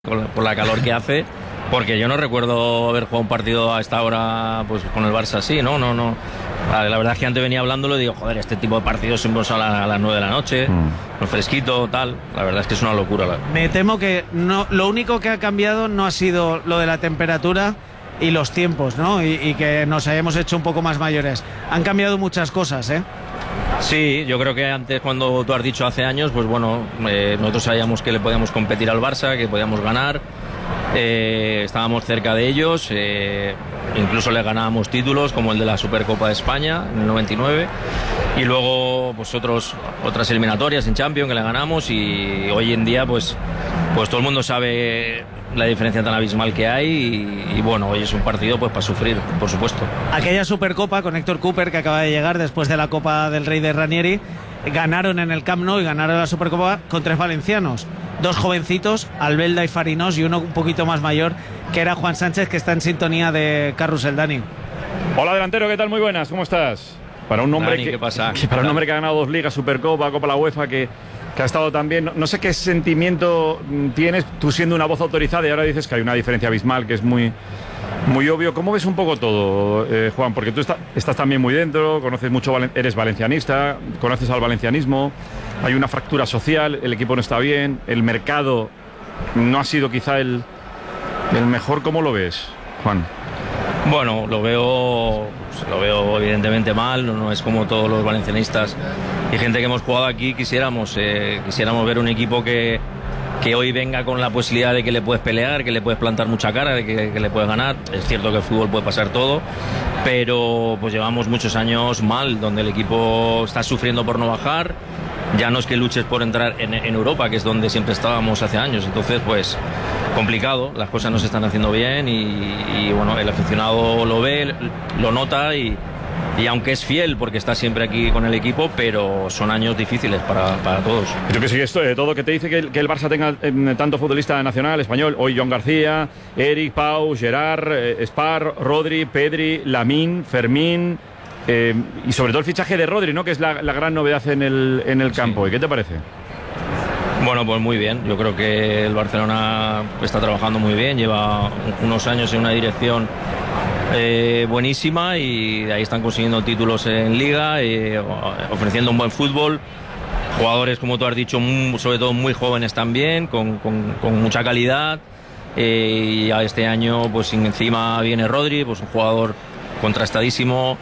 por la calor que hace, porque yo no recuerdo haber jugado un partido a esta hora pues con el Barça así, no. La verdad es que antes venía hablándolo y digo, joder, este tipo de partidos siempre son a las 9 de la noche, fresquito, tal. La verdad es que es una locura. Me temo que no, lo único que ha cambiado no ha sido lo de la temperatura y los tiempos, ¿no? Y que nos hayamos hecho un poco más mayores. Han cambiado muchas cosas, ¿eh? Sí, yo creo que antes, cuando tú has dicho hace años, pues bueno, nosotros sabíamos que le podíamos competir al Barça, que podíamos ganar, estábamos cerca de ellos, incluso le ganábamos títulos como el de la Supercopa de España en el 99 y luego pues otras eliminatorias en Champions que le ganamos, y hoy en día pues todo el mundo sabe la diferencia tan abismal que hay y bueno, hoy es un partido pues para sufrir, por supuesto. Aquella Supercopa con Héctor Cooper, que acaba de llegar después de la Copa del Rey de Ranieri, ganaron en el Camp Nou y ganaron la Supercopa con 3 valencianos, 2 jovencitos, Albelda y Farinós, y uno un poquito más mayor, que era Juan Sánchez, que está en sintonía de Carrusel. Dani. Hola, delantero, ¿qué tal? Muy buenas, ¿cómo estás? Para un hombre, Dani, ¿qué pasa? Para un hombre que ha ganado 2 ligas, Supercopa, Copa de la UEFA, que ha estado también, no sé qué sentimiento tienes tú siendo una voz autorizada, y ahora dices que hay una diferencia abismal que es muy obvio. ¿Cómo ves un poco todo, Juan? Porque tú estás también muy dentro, conoces mucho, eres valencianista, conoces al valencianismo, hay una fractura social, el equipo no está bien, el mercado no ha sido quizá el mejor. ¿Cómo lo ves, Juan? Bueno, lo veo evidentemente mal, no es como todos los valencianistas y gente que hemos jugado aquí quisiéramos ver un equipo que hoy venga con la posibilidad de que le puedes pelear, que le puedes plantar mucha cara, de que le puedes ganar. Es cierto que el fútbol puede pasar todo, pero pues llevamos muchos años mal, donde el equipo está sufriendo por no bajar. Ya no es que luches por entrar en Europa, que es donde siempre estábamos hace años. Entonces, pues, complicado. Las cosas no se están haciendo bien y bueno, el aficionado lo ve, lo nota y aunque es fiel porque está siempre aquí con el equipo, pero son años difíciles para todos. Yo que sí, esto todo que te dice que el Barça tenga tanto futbolista nacional, español, hoy John García, Eric, Pau, Gerard, Spar, Rodri, Pedri, Lamine, Fermín... y sobre todo el fichaje de Rodri, ¿no? Que es la gran novedad en el campo. Sí. ¿Y qué te parece? Bueno, pues muy bien. Yo creo que el Barcelona está trabajando muy bien. Lleva unos años en una dirección buenísima y de ahí están consiguiendo títulos en Liga, ofreciendo un buen fútbol. Jugadores, como tú has dicho, sobre todo muy jóvenes también, con mucha calidad. Y ya este año, pues encima viene Rodri, pues un jugador contrastadísimo,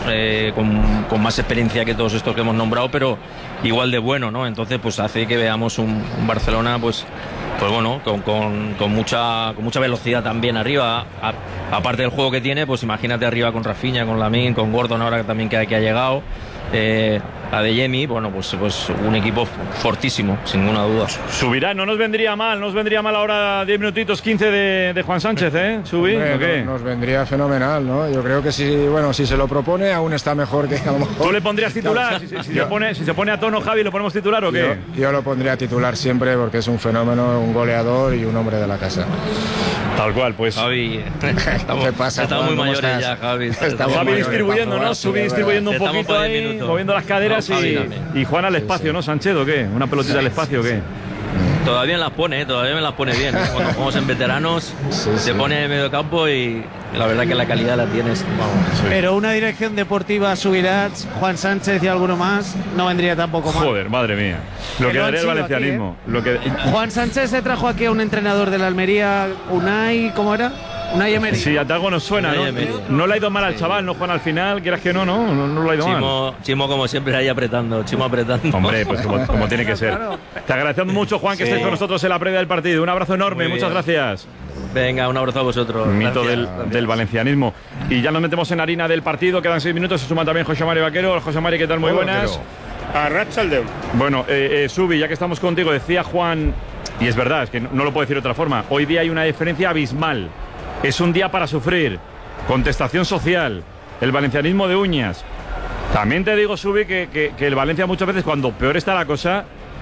con más experiencia que todos estos que hemos nombrado, pero igual de bueno, ¿no? Entonces pues hace que veamos un Barcelona pues bueno, con mucha velocidad también arriba, aparte del juego que tiene, pues imagínate arriba con Rafinha, con Lamine, con Gordon ahora también que ha llegado, Adeyemi, bueno, pues un equipo fortísimo, sin ninguna duda. Subirá, no nos vendría mal ahora 10 minutitos, 15 de Juan Sánchez, ¿eh? ¿Subí? Hombre, ¿o qué? Nos vendría fenomenal, ¿no? Yo creo que si se lo propone aún está mejor que a lo mejor. ¿Tú le pondrías titular? Si se pone a tono Javi, ¿lo ponemos titular o qué? Yo lo pondría titular siempre porque es un fenómeno, un goleador y un hombre de la casa. Tal cual, pues. Javi, ¿qué pasa, estamos muy mayores estás? ya, Javi. Javi distribuyendo, ¿no? Subí distribuyendo un poquito ahí, moviendo las caderas y Juan al espacio, ¿no? Sánchez, ¿o qué? ¿Una pelotita al espacio o qué? Todavía me las pone bien. Cuando jugamos en veteranos, se pone en medio campo y la verdad que la calidad la tienes. Vamos. Pero una dirección deportiva, Subirats, Juan Sánchez y alguno más, no vendría tampoco mal. Joder, madre mía. Lo que daría el valencianismo. Juan Sánchez se trajo aquí a un entrenador de la Almería, Unai, ¿cómo era? Unai Emery. Sí, a algo nos suena, ¿no? No le ha ido mal al chaval, ¿no, Juan? Al final, quieras que no le ha ido mal. Chimo como siempre ahí apretando. Hombre, pues como tiene que ser. Claro. Te agradecemos mucho, Juan, que estés con nosotros en la previa del partido. Un abrazo enorme, muchas gracias. Venga, un abrazo a vosotros. Mito del valencianismo. Y ya nos metemos en harina del partido, quedan 6 minutos, se suma también José Mari Vaquero. José Mari, ¿qué tal? Muy buenas. Arratsaldeon. Bueno, Subi, ya que estamos contigo, decía Juan, y es verdad, es que no lo puedo decir de otra forma, hoy día hay una diferencia abismal. Es un día para sufrir. Contestación social. El valencianismo de uñas. También te digo, Subi, que el Valencia muchas veces, cuando peor está la cosa,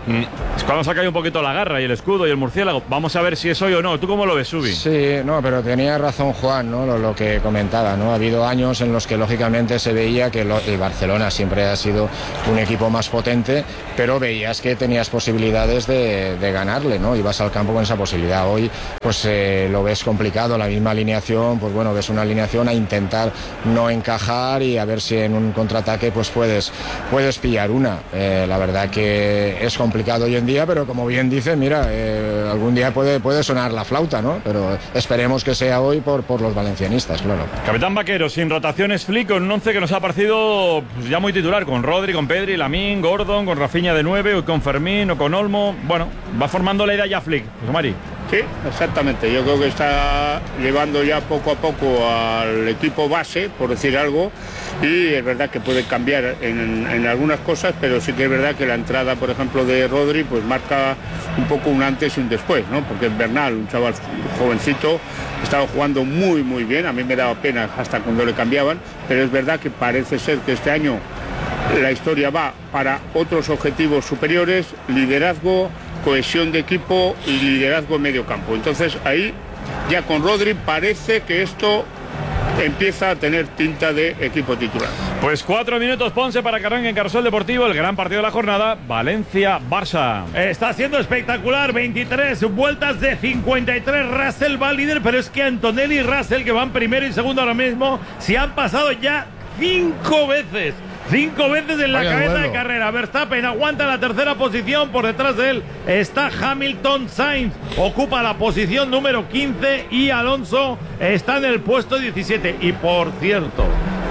Es cuando se ha caído un poquito la garra y el escudo y el murciélago. Vamos a ver si es hoy o no. ¿Tú cómo lo ves, Subi? Sí, no, pero tenía razón Juan, ¿no? Lo que comentaba, ¿no? Ha habido años en los que lógicamente se veía que el Barcelona siempre ha sido un equipo más potente, pero veías que tenías posibilidades de ganarle, ¿no? Ibas al campo con esa posibilidad. Hoy, pues lo ves complicado, la misma alineación, pues bueno, ves una alineación a intentar no encajar y a ver si en un contraataque pues puedes pillar una. La verdad que es complicado hoy en día, pero como bien dice, mira, algún día puede sonar la flauta, ¿no? Pero esperemos que sea hoy por los valencianistas, claro. Capitán Vaquero, sin rotaciones, Flick, con un 11 que nos ha parecido pues, ya muy titular, con Rodri, con Pedri, Lamine, Gordon, con Rafinha de 9, o con Fermín, o con Olmo. Bueno, va formando la idea ya Flick. José Mari. Sí, exactamente. Yo creo que está llevando ya poco a poco al equipo base, por decir algo, y es verdad que puede cambiar en algunas cosas, pero sí que es verdad que la entrada, por ejemplo, de Rodri, pues marca un poco un antes y un después, ¿no? Porque es Bernal, un chaval jovencito, estaba jugando muy, muy bien. A mí me daba pena hasta cuando le cambiaban, pero es verdad que parece ser que este año la historia va para otros objetivos superiores, liderazgo, cohesión de equipo y liderazgo en medio campo. Entonces ahí ya con Rodri parece que esto empieza a tener tinta de equipo titular. Pues 4 minutos, Ponce, para que arranque en Carrusel Deportivo el gran partido de la jornada, Valencia-Barça. Está siendo espectacular, 23 vueltas de 53, Russell va líder, pero es que Antonelli y Russell, que van primero y segundo ahora mismo, se han pasado ya 5 veces. 5 veces en la cabeza de carrera. Verstappen aguanta la tercera posición. Por detrás de él está Hamilton. Sainz ocupa la posición número 15 y Alonso está en el puesto 17. Y por cierto,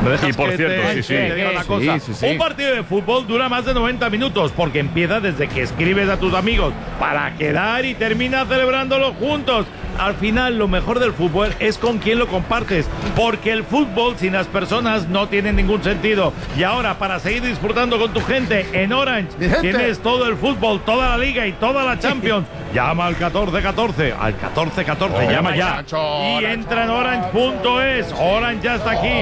un partido de fútbol dura más de 90 minutos porque empieza desde que escribes a tus amigos para quedar y termina celebrándolo juntos. Al final, lo mejor del fútbol es con quién lo compartes, porque el fútbol sin las personas no tiene ningún sentido. Y ahora, para seguir disfrutando con tu gente en Orange, tienes todo el fútbol, toda la Liga y toda la Champions. Llama al 1414, al 1414, llama ya. Y entra en orange.es. Orange ya está aquí.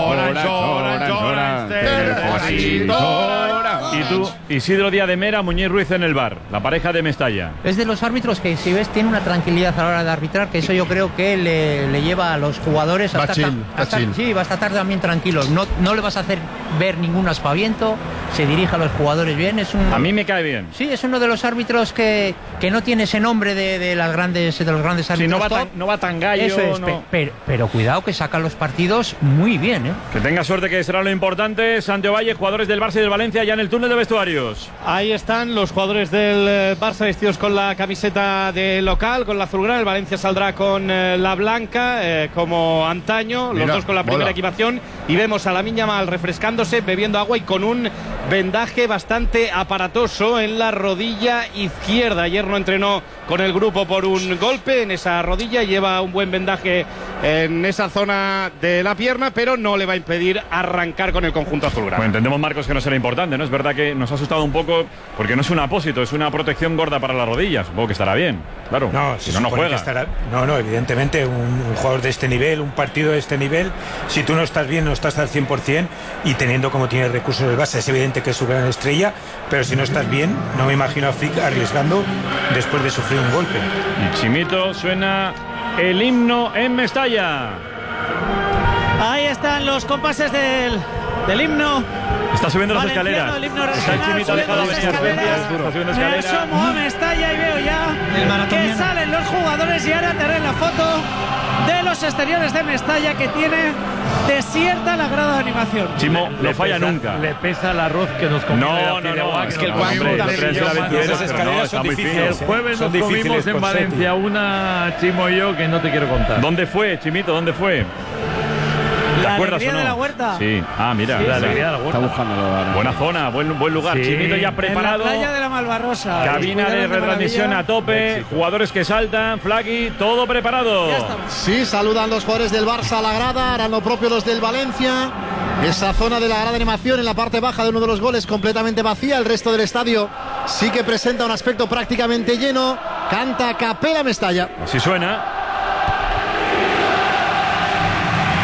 Y tú, Isidro Díaz de Mera, Muñiz Ruiz en el bar, la pareja de Mestalla. Es de los árbitros que, si ves, tiene una tranquilidad a la hora de arbitrar, que eso yo creo que le lleva a los jugadores a estar también tranquilos. No le vas a hacer ver ningún aspaviento, se dirige a los jugadores bien. A mí me cae bien. Sí, es uno de los árbitros que no tiene ese nombre de los grandes árbitros. Sí, no va tan gallo. Eso es, no. pero cuidado que saca los partidos muy bien, ¿eh? Que tenga suerte, que será lo importante. Santiago Valle, jugadores del Barça y del Valencia ya en el túnel de vestuarios. Ahí están los jugadores del Barça vestidos con la camiseta de local, con la azulgrana. El Valencia saldrá con la blanca, como antaño. Mira, los dos con la primera equipación. Y vemos a Lamine Yamal refrescándose, bebiendo agua y con un vendaje bastante aparatoso en la rodilla izquierda. Ayer no entrenó con el grupo por un golpe en esa rodilla, lleva un buen vendaje en esa zona de la pierna, pero no le va a impedir arrancar con el conjunto azulgrana. Bueno, entendemos, Marcos, que no será importante, ¿no? Es verdad que nos ha asustado un poco porque no es un apósito, es una protección gorda para la rodilla. Supongo que estará bien, claro. No, si no juega. No, evidentemente un jugador de este nivel, un partido de este nivel, si tú no estás bien, no estás al 100%, y teniendo como tiene recursos el Barça, es evidente que es su gran estrella, pero si no estás bien, no me imagino a Flick arriesgando después de sufrir un golpe. Y Chimito, suena el himno en Mestalla. Ahí están los compases del himno. Está subiendo las escaleras. Está el Chimito alejado de las escaleras. Me asomo a Mestalla y veo ya que salen los jugadores, y ahora te haré la foto de los exteriores de Mestalla, que tiene desierta la grada de animación. Chimo no falla nunca. Le pesa el arroz que nos comimos. No. Es que el esas son difíciles. El jueves nos comimos en Valencia una, Chimo y yo, que no te quiero contar. ¿Dónde fue, Chimito? ¿Dónde fue? La alegría de la Huerta. Sí. Ah, mira. La alegría de la Huerta. Está buscándolo. Buena zona, buen lugar. Sí. Chimito ya preparado. En la playa de la Malvarrosa. Cabina de retransmisión a tope. Jugadores que saltan. Flagui, todo preparado. Sí, saludan los jugadores del Barça a la grada. Harán lo propio los del Valencia. Esa zona de la grada de animación en la parte baja de uno de los goles completamente vacía. El resto del estadio sí que presenta un aspecto prácticamente lleno. Canta a capela Mestalla. Así suena.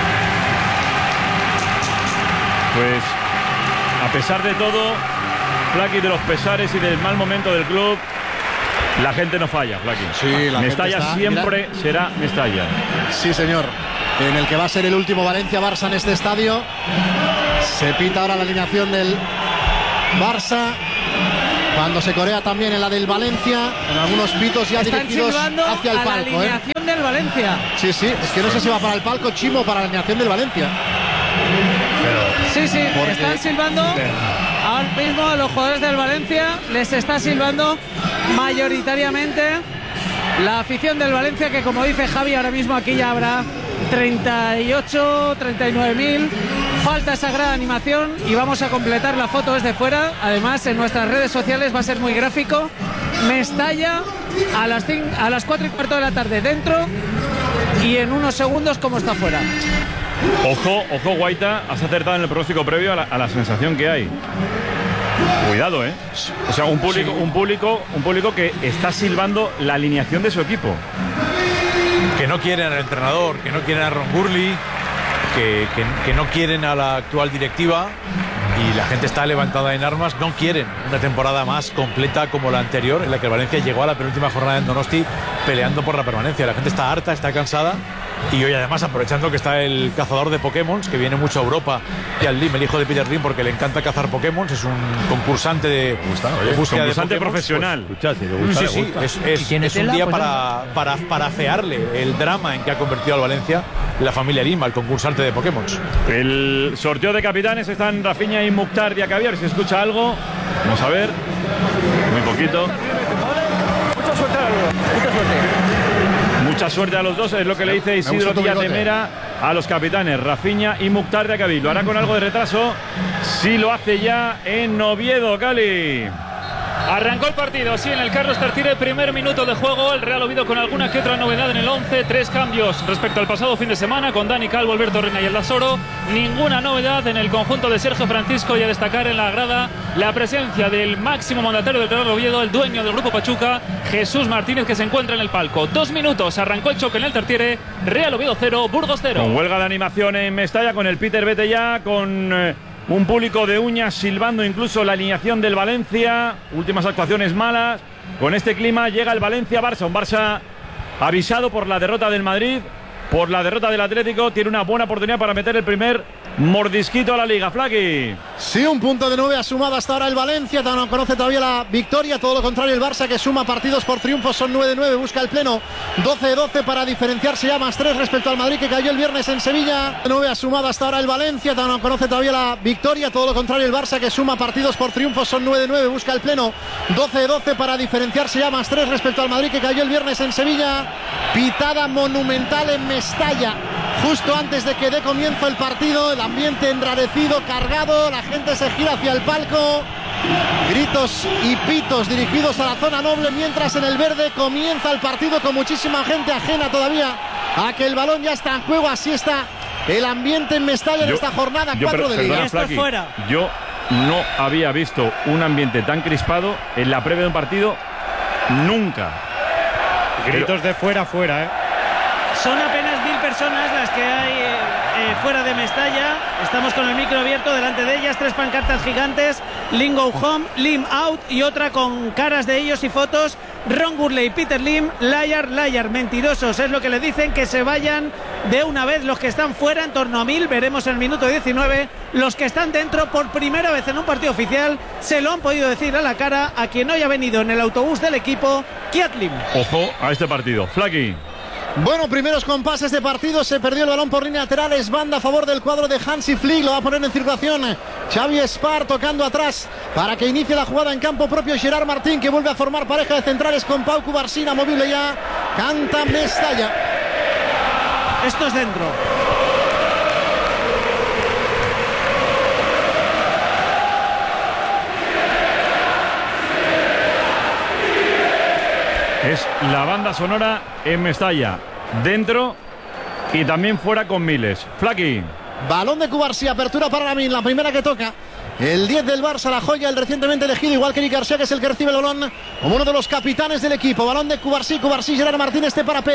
Pues, a pesar de todo, Flaky, de los pesares y del mal momento del club. La gente no falla, Flaky. Sí, la Mestalla gente está, siempre será Mestalla. Sí, señor. En el que va a ser el último Valencia-Barça en este estadio. Se pita ahora la alineación del Barça. Cuando se corea también en la del Valencia, en algunos pitos ya están dirigidos hacia el a palco. La alineación del Valencia. Sí, es que no sé si va para el palco Chimo o para la alineación del Valencia. Sí, están silbando ahora mismo a los jugadores del Valencia, les está silbando mayoritariamente la afición del Valencia, que como dice Javi, ahora mismo aquí ya habrá 38, 39.000. Falta esa gran animación y vamos a completar la foto desde fuera. Además, en nuestras redes sociales va a ser muy gráfico. Mestalla a las 4:15 de la tarde dentro y en unos segundos como está fuera. Ojo, Guaita, has acertado en el pronóstico previo a la sensación que hay. Cuidado, ¿eh? O sea, un público que está silbando la alineación de su equipo. Que no quieren al entrenador, que no quieren a Ron Gurley, que no quieren a la actual directiva, y la gente está levantada en armas. No quieren una temporada más completa como la anterior, en la que el Valencia llegó a la penúltima jornada en Donosti peleando por la permanencia. La gente está harta, está cansada. Y hoy, además, aprovechando que está el cazador de Pokémon, que viene mucho a Europa, y al Lim, el hijo de Peter Lim, porque le encanta cazar Pokémon, es un concursante de búsqueda de Pokémon profesional. Pues, es un día para afearle el drama en que ha convertido al Valencia la familia Lim, al concursante de Pokémon. El sorteo de capitanes están Rafinha y Mukhtar Diakabi. A ver si escucha algo. Vamos a ver. Muy poquito. Mucha suerte a los dos, es lo que le dice Isidro Díaz de Mera a los capitanes Rafinha y Mukhtar Diakabi. Lo hará con algo de retraso. Sí lo hace ya en Oviedo, Cali. Arrancó el partido, sí, en el Carlos Tartiere, primer minuto de juego. El Real Oviedo con alguna que otra novedad en el 11. 3 cambios respecto al pasado fin de semana, con Dani Calvo, Alberto Reina y el Lasoro. Ninguna novedad en el conjunto de Sergio Francisco, y a destacar en la grada la presencia del máximo mandatario del Real Oviedo, el dueño del Grupo Pachuca, Jesús Martínez, que se encuentra en el palco. 2 minutos, arrancó el choque en el Tartiere. Real Oviedo 0, Burgos 0. Con huelga de animación en Mestalla, con el Peter Vete ya, con un público de uñas silbando incluso la alineación del Valencia. Últimas actuaciones malas. Con este clima llega el Valencia-Barça. Un Barça avisado por la derrota del Madrid, por la derrota del Atlético. Tiene una buena oportunidad para meter el primer mordisquito a la Liga. Flaky. Sí, un punto de 9 ha sumado hasta ahora el Valencia. No conoce todavía la victoria. Todo lo contrario el Barça, que suma partidos por triunfos. Son 9-9. Busca el pleno. 12-12 para diferenciarse ya, más 3 respecto al Madrid, que cayó el viernes en Sevilla. 9 ha sumado hasta ahora el Valencia. No conoce todavía la victoria. Todo lo contrario el Barça, que suma partidos por triunfos. Son 9-9. Busca el pleno. 12-12 para diferenciarse ya, más 3 respecto al Madrid, que cayó el viernes en Sevilla. Pitada monumental en Mestalla, justo antes de que dé comienzo el partido. El ambiente enrarecido, cargado, la gente se gira hacia el palco, gritos y pitos dirigidos a la zona noble, mientras en el verde comienza el partido con muchísima gente ajena todavía a que el balón ya está en juego. Así está el ambiente en Mestalla en esta jornada 4 de Liga. Yo no había visto un ambiente tan crispado en la previa de un partido nunca. Gritos de fuera, ¿eh? Son apenas 1000 personas las que hay fuera de Mestalla. Estamos con el micro abierto, delante de ellas 3 pancartas gigantes: Lim Go Home, Lim Out, y otra con caras de ellos y fotos: Ron Gurley, Peter Lim, liar, mentirosos. Es lo que le dicen, que se vayan de una vez los que están fuera, en torno a 1000. Veremos en el minuto 19 los que están dentro. Por primera vez en un partido oficial se lo han podido decir a la cara a quien hoy ha venido en el autobús del equipo, Kiat Lim. Ojo a este partido, Flaky. Bueno, primeros compases de partido. Se perdió el balón por línea lateral. Es banda a favor del cuadro de Hansi Flick. Lo va a poner en circulación Xavi Espar, tocando atrás para que inicie la jugada en campo propio. Gerard Martín, que vuelve a formar pareja de centrales con Pau Cubarsí, movible ya. Canta Mestalla. Esto es dentro. Es la banda sonora en Mestalla, dentro y también fuera con Miles. Flaky. Balón de Cubarsí, apertura para Lamin, la primera que toca. El 10 del Barça, la joya, el recientemente elegido, igual que Eric García, que es el que recibe el balón como uno de los capitanes del equipo. Balón de Cubarsí, Gerard Martín, para Pedri.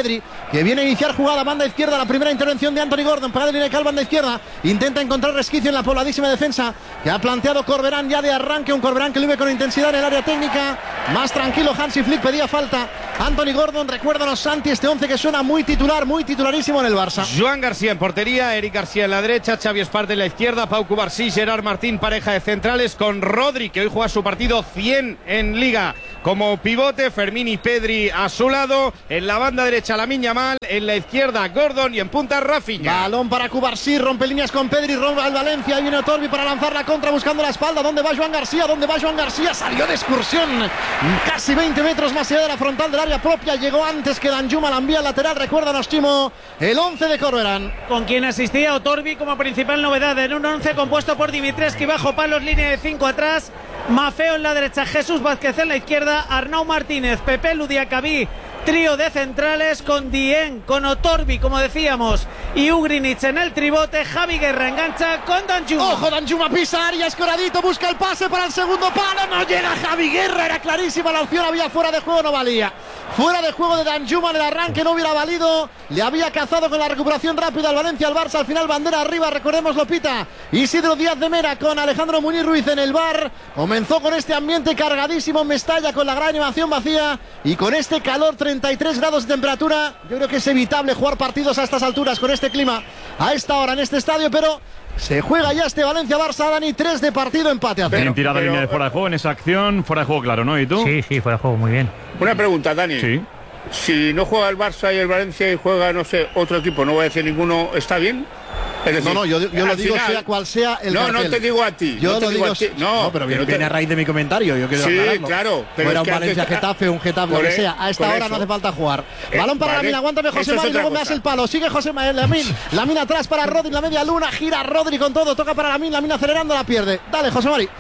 que viene a iniciar jugada, banda izquierda, la primera intervención de Anthony Gordon, pegada de línea de cal, banda izquierda, intenta encontrar resquicio en la pobladísima defensa que ha planteado Corberán ya de arranque, un Corberán que lo vive con intensidad en el área técnica, más tranquilo. Hansi Flick pedía falta. Anthony Gordon, recuérdanos, Santi, este 11 que suena muy titular, muy titularísimo en el Barça. Joan García en portería, Eric García en la derecha, Xavi Espart en la izquierda, Pau Cubarsí, Gerard Martín, pareja de centrales con Rodri, que hoy juega su partido 100 en Liga como pivote, Fermín y Pedri a su lado, en la banda derecha Lamine Yamal, en la izquierda Gordon y en punta Rafinha. Balón para Cubarsí, rompe líneas con Pedri, rompe al Valencia, ahí viene Torbi para lanzar la contra buscando la espalda. ¿Dónde va Joan García? ¿Dónde va Joan García? Salió de excursión, casi 20 metros más allá de la frontal del área propia, llegó antes que Danjuma, la envía al lateral. Recuérdanos, Chimo, el 11 de Corberán. Con quien asistía Otorbi como principal novedad en un 11 compuesto por Dimitrescu bajo palos, línea de 5 atrás, Mafeo en la derecha, Jesús Vázquez en la izquierda, Arnau Martínez, Pepe Ludiacabí, trío de centrales con Dien, con Otorbi, como decíamos, y Ugrinic en el tribote. Javi Guerra engancha con Danjuma. Ojo, Danjuma pisa área, escoradito, busca el pase para el segundo palo, no llega Javi Guerra, era clarísima la opción, había fuera de juego, no valía. Fuera de juego de Danjuma en el arranque, no hubiera valido, le había cazado con la recuperación rápida al Valencia, al Barça, al final bandera arriba, recordemos, lo pita Isidro Díaz de Mera con Alejandro Muñiz Ruiz en el bar. Comenzó con este ambiente cargadísimo en Mestalla, con la gran animación vacía y con este calor, 33 grados de temperatura. Yo creo que es evitable jugar partidos a estas alturas con este clima, a esta hora en este estadio, pero se juega ya este Valencia-Barça, Dani, 3 de partido, empate a 0. Bien tirada línea de fuera de juego en esa acción, fuera de juego claro, ¿no? ¿Y tú? Sí, fuera de juego, muy bien. Una pregunta, Dani. Sí. Si no juega el Barça y el Valencia y juega, no sé, otro equipo, no voy a decir ninguno, ¿está bien? Es decir, no, yo lo digo final, sea cual sea el cartel. No te digo a ti. Yo no te lo digo digo a ti. No, pero viene a raíz de mi comentario. Yo quiero aclararlo. Claro. Pero fuera un Valencia-Getafe, un Getafe, lo que sea. A esta hora no hace falta jugar. Balón para Lamine, aguántame José Mari, luego me das el palo. Sigue José Mari, Lamine atrás para Rodri, la media luna, gira Rodri con todo, toca para Lamine acelerando, la pierde. Dale, José Mari.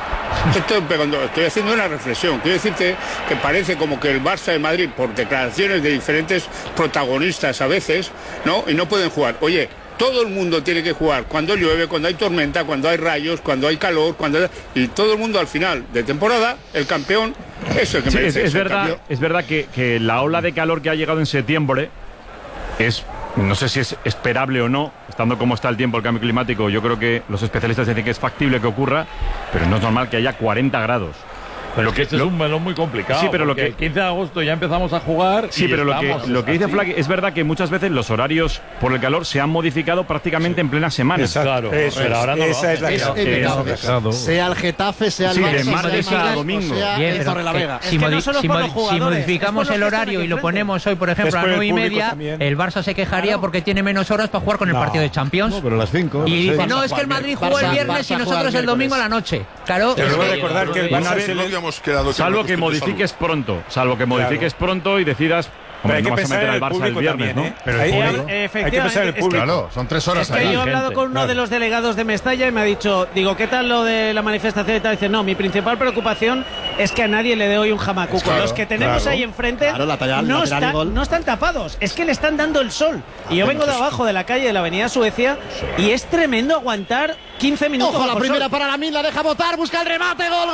Estoy haciendo una reflexión. Quiero decirte que parece como que el Barça de Madrid, por declaraciones de diferentes protagonistas a veces, ¿no? Y no pueden jugar. Oye, todo el mundo tiene que jugar cuando llueve, cuando hay tormenta, cuando hay rayos, cuando hay calor, y todo el mundo al final de temporada, el campeón, eso es que merece. Es verdad que la ola de calor que ha llegado en septiembre es, no sé si es esperable o no, estando como está el tiempo, el cambio climático. Yo creo que los especialistas dicen que es factible que ocurra, pero no es normal que haya 40 grados. Pero que este es un melón muy complicado. Sí, pero lo que el 15 de agosto ya empezamos a jugar. Sí, pero lo que dice Flack es verdad que muchas veces los horarios por el calor se han modificado prácticamente en plena semana. Exacto. Claro, pero ahora no esa es la clave. Sea el Getafe, sea el Barça, de martes a domingo. Sea el Torrelavega. Si modificamos el horario y lo ponemos hoy, por ejemplo, a 9:30, el Barça se quejaría porque tiene menos horas para jugar con el partido de Champions. No, pero a las 5. Y dice, no, es que el Madrid jugó el viernes y nosotros el domingo a la noche. Claro. Te voy a recordar que el Barça salvo que modifiques pronto y decidas. Pero hay que no vas a pensar meter en al el Barça público el viernes, también, ¿no? Pero hay que pensar en el público. Claro, son 3 horas ahí. Yo he hablado con uno claro. de los delegados de Mestalla y me ha dicho, digo, ¿qué tal lo de la manifestación y tal? Dice, no, mi principal preocupación es que a nadie le dé hoy un jamacuco. Claro, los que tenemos ahí enfrente no están tapados, es que le están dando el sol. Y yo vengo de abajo de la calle de la avenida Suecia y es tremendo aguantar 15 minutos. Ojo, la primera para Lamine, la deja botar, busca el remate, gol.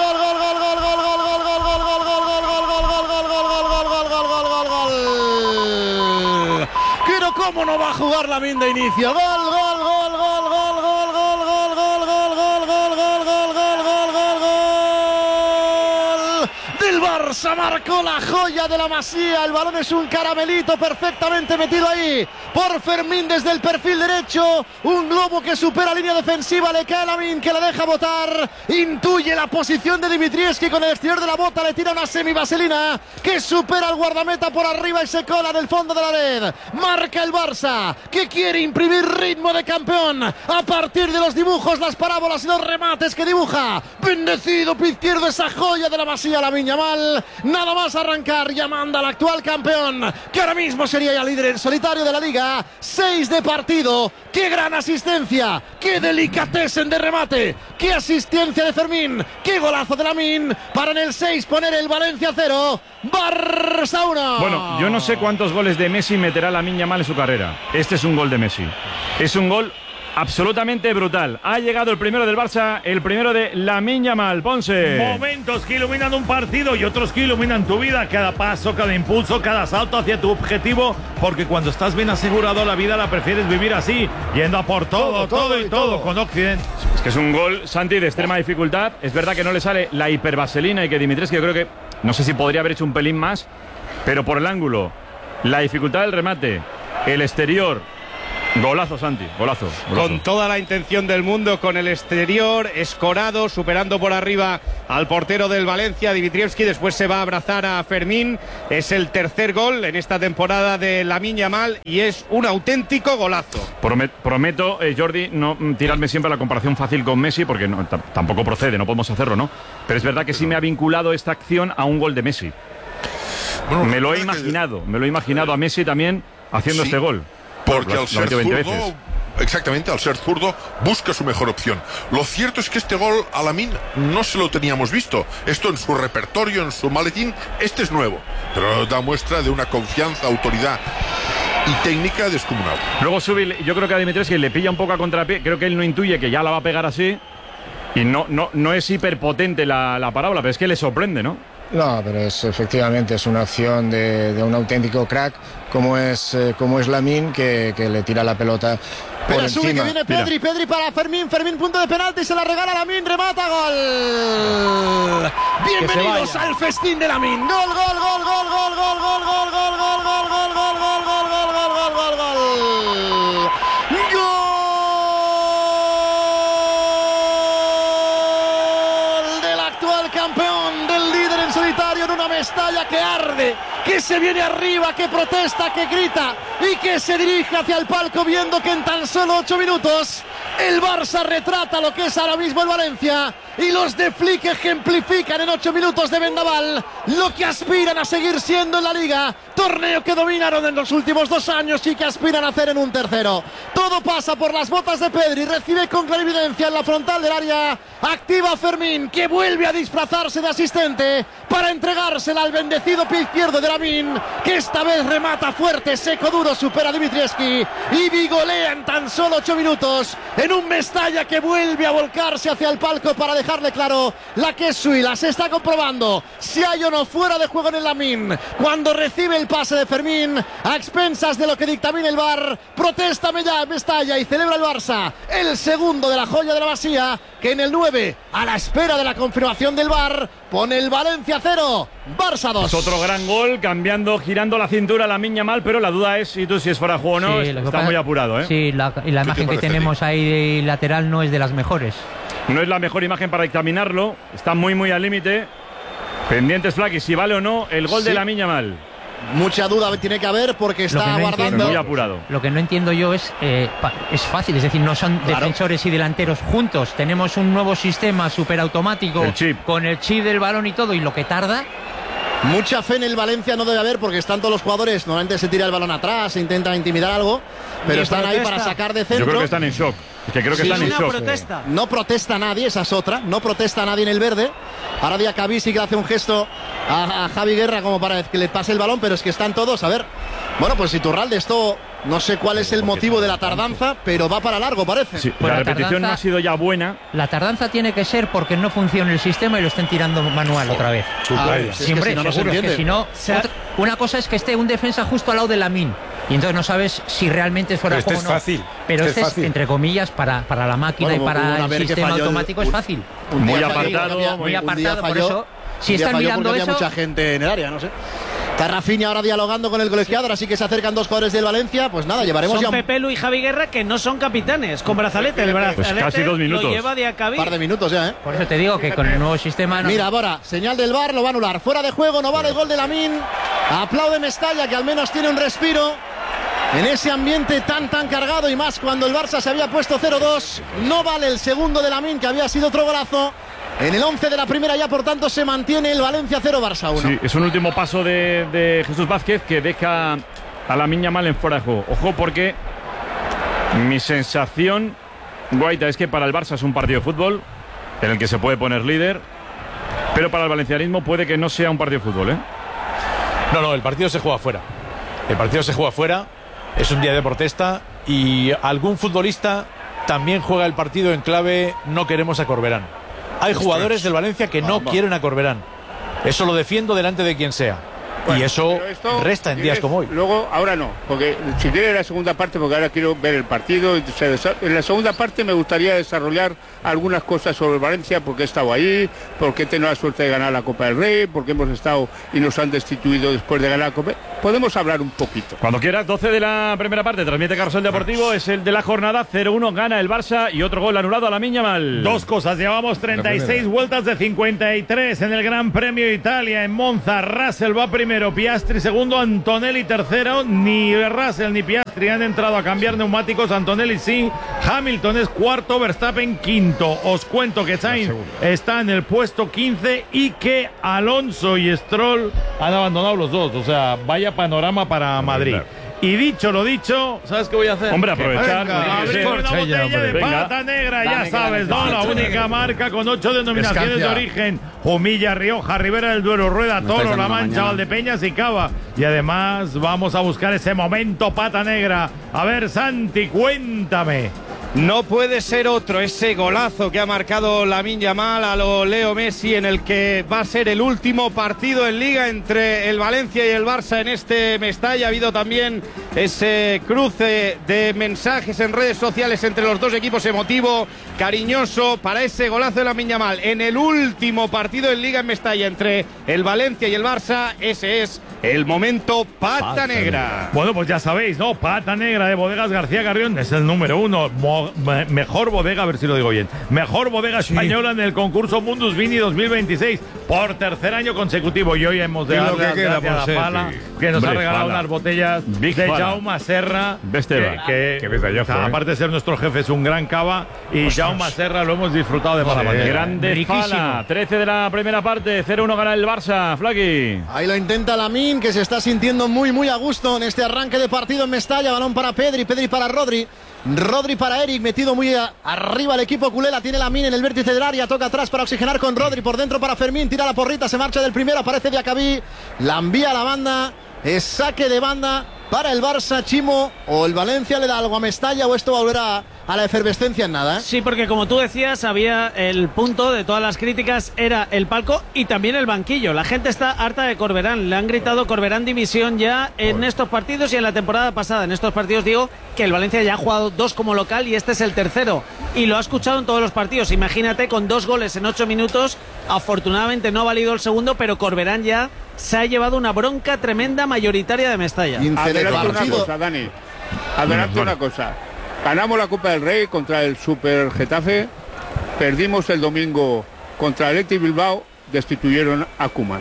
Pero cómo no va a jugar Lamine de inicio. Gol. Del Barça marcó la joya de la Masía. El balón es un caramelito perfectamente metido ahí por Fermín desde el perfil derecho. Un globo que supera línea defensiva. Le cae a Lamine, que la deja botar. Intuye la posición de Dimitrievski con el exterior de la bota. Le tira una semivaselina que supera al guardameta por arriba y se cola del fondo de la red. Marca el Barça, que quiere imprimir ritmo de campeón a partir de los dibujos, las parábolas y los remates que dibuja. Bendecido pie izquierdo, esa joya de la Masía, Lamine Yamal. Nada más arrancar, ya manda al actual campeón, que ahora mismo sería ya líder en solitario de la Liga. 6 de partido. ¡Qué gran asistencia! ¡Qué delicatessen de remate! ¡Qué asistencia de Fermín! ¡Qué golazo de Lamine! Para en el 6 poner el Valencia 0, Barça 1. Bueno, yo no sé cuántos goles de Messi meterá Lamine Yamal en su carrera. Este es un gol de Messi. Es un gol absolutamente brutal. Ha llegado el primero del Barça, el primero de Lamine Yamal. Ponce. Momentos que iluminan un partido y otros que iluminan tu vida. Cada paso, cada impulso, cada salto hacia tu objetivo. Porque cuando estás bien asegurado, la vida la prefieres vivir así, yendo a por todo con Occidente. Es que es un gol, Santi, de extrema dificultad. Es verdad que no le sale la hipervaselina y que Dimitrescu, yo creo que, no sé si podría haber hecho un pelín más, pero por el ángulo, la dificultad del remate, el exterior. Golazo, Santi, golazo. Con toda la intención del mundo, con el exterior, escorado, superando por arriba al portero del Valencia, Dimitrievski. Después se va a abrazar a Fermín. Es el tercer gol en esta temporada de Lamine Yamal y es un auténtico golazo. Prometo, Jordi, no tirarme siempre a la comparación fácil con Messi, porque tampoco procede, no podemos hacerlo, ¿no? Pero es verdad que sí me ha vinculado esta acción a un gol de Messi. Bueno, me lo he imaginado a Messi también haciendo este gol. Porque al ser zurdo, exactamente, al ser zurdo, busca su mejor opción. Lo cierto es que este gol a Lamine no se lo teníamos visto. Esto en su repertorio, en su maletín, este es nuevo. Pero da muestra de una confianza, autoridad y técnica descomunal. Luego Subil, yo creo que a Dimitrescu le pilla un poco a contrapié. Creo que él no intuye que ya la va a pegar así. Y no es hiperpotente la parábola, pero es que le sorprende, ¿no? No, pero efectivamente es una acción de un auténtico crack como es Lamine, que le tira la pelota por pero encima. Sube que viene Pedri, Pedri para Fermín, punto de penalti, se la regala Lamine, remata, gol. Bienvenidos al festín de Lamine. Gol. Mestalla que arde, que se viene arriba, que protesta, que grita y que se dirige hacia el palco viendo que en tan solo 8 minutos el Barça retrata lo que es ahora mismo el Valencia y los de Flick ejemplifican en 8 minutos de vendaval lo que aspiran a seguir siendo en la Liga, torneo que dominaron en los últimos 2 años y que aspiran a hacer en un tercero. Todo pasa por las botas de Pedri, recibe con clarividencia en la frontal del área, activa Fermín, que vuelve a disfrazarse de asistente para entregársela al bendecido pie izquierdo de Lamine, que esta vez remata fuerte, seco, duro, supera a Dimitrievski y vigolea en tan solo 8 minutos en un Mestalla que vuelve a volcarse hacia el palco para dejarle claro la que es suya. Se está comprobando si hay o no fuera de juego en el Lamine cuando recibe el pase de Fermín a expensas de lo que dictamina el VAR. Protesta Mestalla y celebra el Barça el segundo de la joya de la Masía, que en el 9, a la espera de la confirmación del VAR, pone el Valencia 0, Barça 2. Es otro gran gol, girando la cintura Lamine Yamal, pero la duda es si es fuera de juego o no. Sí, está muy apurado, ¿eh? Sí, la imagen que tenemos ahí de lateral no es de las mejores. No es la mejor imagen para dictaminarlo, está muy al límite. Pendientes Flaky, si vale o no el gol de Lamine Yamal. Mucha duda tiene que haber porque está guardando. Muy apurado. Lo que no entiendo yo es fácil, es decir, no son defensores y delanteros juntos. Tenemos un nuevo sistema superautomático con el chip del balón y todo, y lo que tarda. Mucha fe en el Valencia no debe haber porque están todos los jugadores, normalmente se tira el balón atrás, se intenta intimidar algo, pero están ahí para sacar de centro. Yo creo que están en shock. No protesta nadie, esa es otra. No protesta nadie en el verde. Ahora Diacabí sí que hace un gesto a Javi Guerra como para que le pase el balón, pero es que están todos, a ver. Bueno, pues Iturralde, esto no sé cuál es el motivo de la tardanza, pero va para largo, parece. Sí, pues la repetición no ha sido ya buena. La tardanza tiene que ser porque no funciona el sistema y lo estén tirando manual otra vez. Siempre, seguro, que si no, una cosa es que esté un defensa justo al lado de Lamine y entonces no sabes si realmente es fuera de juego o no. Pero este es, entre comillas, para la máquina y para el sistema automático es fácil. Muy apartado, por eso. Si están mirando eso, había mucha gente en el área, no sé. Está Rafinha ahora dialogando con el colegiado, así que se acercan 2 jugadores del Valencia. Pues nada, llevaremos son Pepe Lu y Javi Guerra, que no son capitanes, con brazalete. El brazalete pues casi 2 minutos. Lo lleva Diacabí. Un par de minutos ya, ¿eh? Por eso te digo que con el nuevo sistema... Mira, ahora, señal del VAR, lo va a anular. Fuera de juego, no vale el gol de Lamine. Aplaude Mestalla, que al menos tiene un respiro en ese ambiente tan cargado, y más cuando el Barça se había puesto 0-2. No vale el segundo de Lamine, que había sido otro golazo. En el 11 de la primera ya, por tanto, se mantiene el Valencia 0, Barça 1. Sí, es un último paso de Jesús Vázquez que deja a Lamine Yamal en fuera de juego. Ojo, porque mi sensación, Guaita, es que para el Barça es un partido de fútbol en el que se puede poner líder, pero para el valencianismo puede que no sea un partido de fútbol, ¿eh? No, el partido se juega fuera. El partido se juega fuera, es un día de protesta y algún futbolista también juega el partido en clave no queremos a Corberán. Hay jugadores del Valencia que no quieren a Corberán. Eso lo defiendo delante de quien sea. Bueno, y eso resta en días como hoy. Luego, ahora no, porque si quieres la segunda parte, porque ahora quiero ver el partido. En la segunda parte me gustaría desarrollar algunas cosas sobre Valencia, porque he estado ahí, porque he tenido la suerte de ganar la Copa del Rey, porque hemos estado y nos han destituido después de ganar la Copa. Podemos hablar un poquito. Cuando quieras, 12 de la primera parte, transmite Carrusel Deportivo, es el de la jornada, 0-1, gana el Barça y otro gol anulado a Lamine Yamal. Dos cosas, llevamos 36 vueltas de 53 en el Gran Premio de Italia en Monza. Russell va primero, Piastri segundo, Antonelli tercero. Ni Russell ni Piastri han entrado a cambiar neumáticos, Antonelli sí, Hamilton es cuarto, Verstappen quinto. Os cuento que Sainz está en el puesto 15 y que Alonso y Stroll han abandonado los dos, o sea, vaya panorama para Madrid. Y dicho lo dicho, ¿sabes qué voy a hacer? Hombre, aprovechar. Abrir una botella de pata negra, ya sabes, ¿no? La única marca con 8 denominaciones de origen. Jumilla, Rioja, Ribera del Duero, Rueda, Toro, La Mancha, Valdepeñas y Cava. Y además vamos a buscar ese momento pata negra. A ver, Santi, cuéntame. No puede ser otro ese golazo que ha marcado Lamine Yamal a lo Leo Messi, en el que va a ser el último partido en Liga entre el Valencia y el Barça en este Mestalla. Ha habido también ese cruce de mensajes en redes sociales entre los dos equipos, emotivo, cariñoso, para ese golazo de Lamine Yamal en el último partido en Liga en Mestalla entre el Valencia y el Barça. Ese es el momento pata negra. Bueno, pues ya sabéis, ¿no? Pata negra de Bodegas García Carrión es el número 1. Mejor bodega, a ver si lo digo bien. Mejor bodega española en el concurso Mundus Vini 2026 por tercer año consecutivo. Y hoy hemos de darle las gracias a Pala, que nos ha regalado unas botellas de Jaume Serra, que aparte de ser nuestro jefe es un gran cava, y Jaume Serra lo hemos disfrutado de mala manera. Grande Fala, 13 de la primera parte, 0-1 gana el Barça. Flaqui. Ahí lo intenta Lamine, que se está sintiendo muy a gusto en este arranque de partido en Mestalla. Balón para Pedri, Pedri para Rodri, Rodri para Eric, metido muy arriba el equipo culé. La tiene Lamine en el vértice del área, toca atrás para oxigenar con Rodri, por dentro para Fermín, tira la porrita, se marcha del primero, aparece Diacabí, la envía a la banda, es saque de banda para el Barça. Chimo, o el Valencia le da algo a Mestalla, o esto volverá a la efervescencia en nada, ¿eh? Sí, porque como tú decías, había el punto de todas las críticas, era el palco y también el banquillo. La gente está harta de Corberán, le han gritado Corberán dimisión ya en estos partidos y en la temporada pasada. En estos partidos digo que el Valencia ya ha jugado 2 como local y este es el tercero, y lo ha escuchado en todos los partidos. Imagínate, con 2 goles en 8 minutos, afortunadamente no ha valido el segundo, pero Corberán ya se ha llevado una bronca tremenda mayoritaria de Mestalla. Adelante una cosa, Dani. Adelante una cosa. Ganamos la Copa del Rey contra el Super Getafe, perdimos el domingo contra el Athletic Bilbao, destituyeron a Koeman.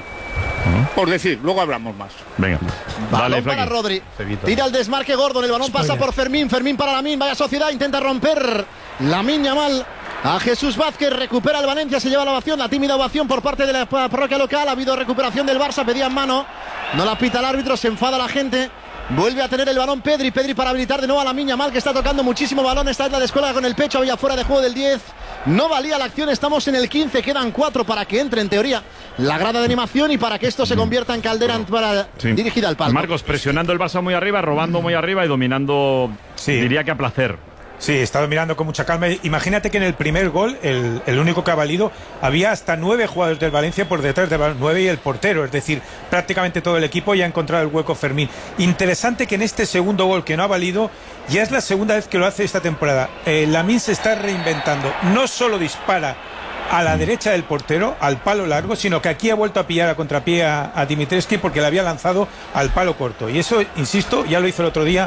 Por decir, luego hablamos más. Venga. Balón para Rodri. Tira el desmarque Gordon, el balón pasa por Fermín, Fermín para Lamine, vaya sociedad, intenta romper Lamine Yamal a Jesús Vázquez, recupera el Valencia, se lleva la ovación, la tímida ovación por parte de la parroquia local. Ha habido recuperación del Barça, pedían mano, no la pita el árbitro, se enfada la gente. Vuelve a tener el balón Pedri para habilitar de nuevo a Lamine Yamal, que está tocando muchísimo balón. Esta es la descuelga con el pecho, había fuera de juego del 10. No valía la acción, estamos en el 15, quedan 4 para que entre en teoría la grada de animación y para que esto se convierta en caldera dirigida al palco. Marcos, presionando el Barça muy arriba, robando muy arriba y dominando, diría que a placer. Sí, está dominando con mucha calma. Imagínate que en el primer gol, el único que ha valido, había hasta 9 jugadores del Valencia por detrás del balón, 9 y el portero, es decir, prácticamente todo el equipo ya ha encontrado el hueco Fermín. Interesante que en este segundo gol que no ha valido, ya es la segunda vez que lo hace esta temporada. Lamine se está reinventando, no solo dispara a la derecha del portero, al palo largo, sino que aquí ha vuelto a pillar a contrapié a Dimitrescu porque le había lanzado al palo corto. Y eso, insisto, ya lo hizo el otro día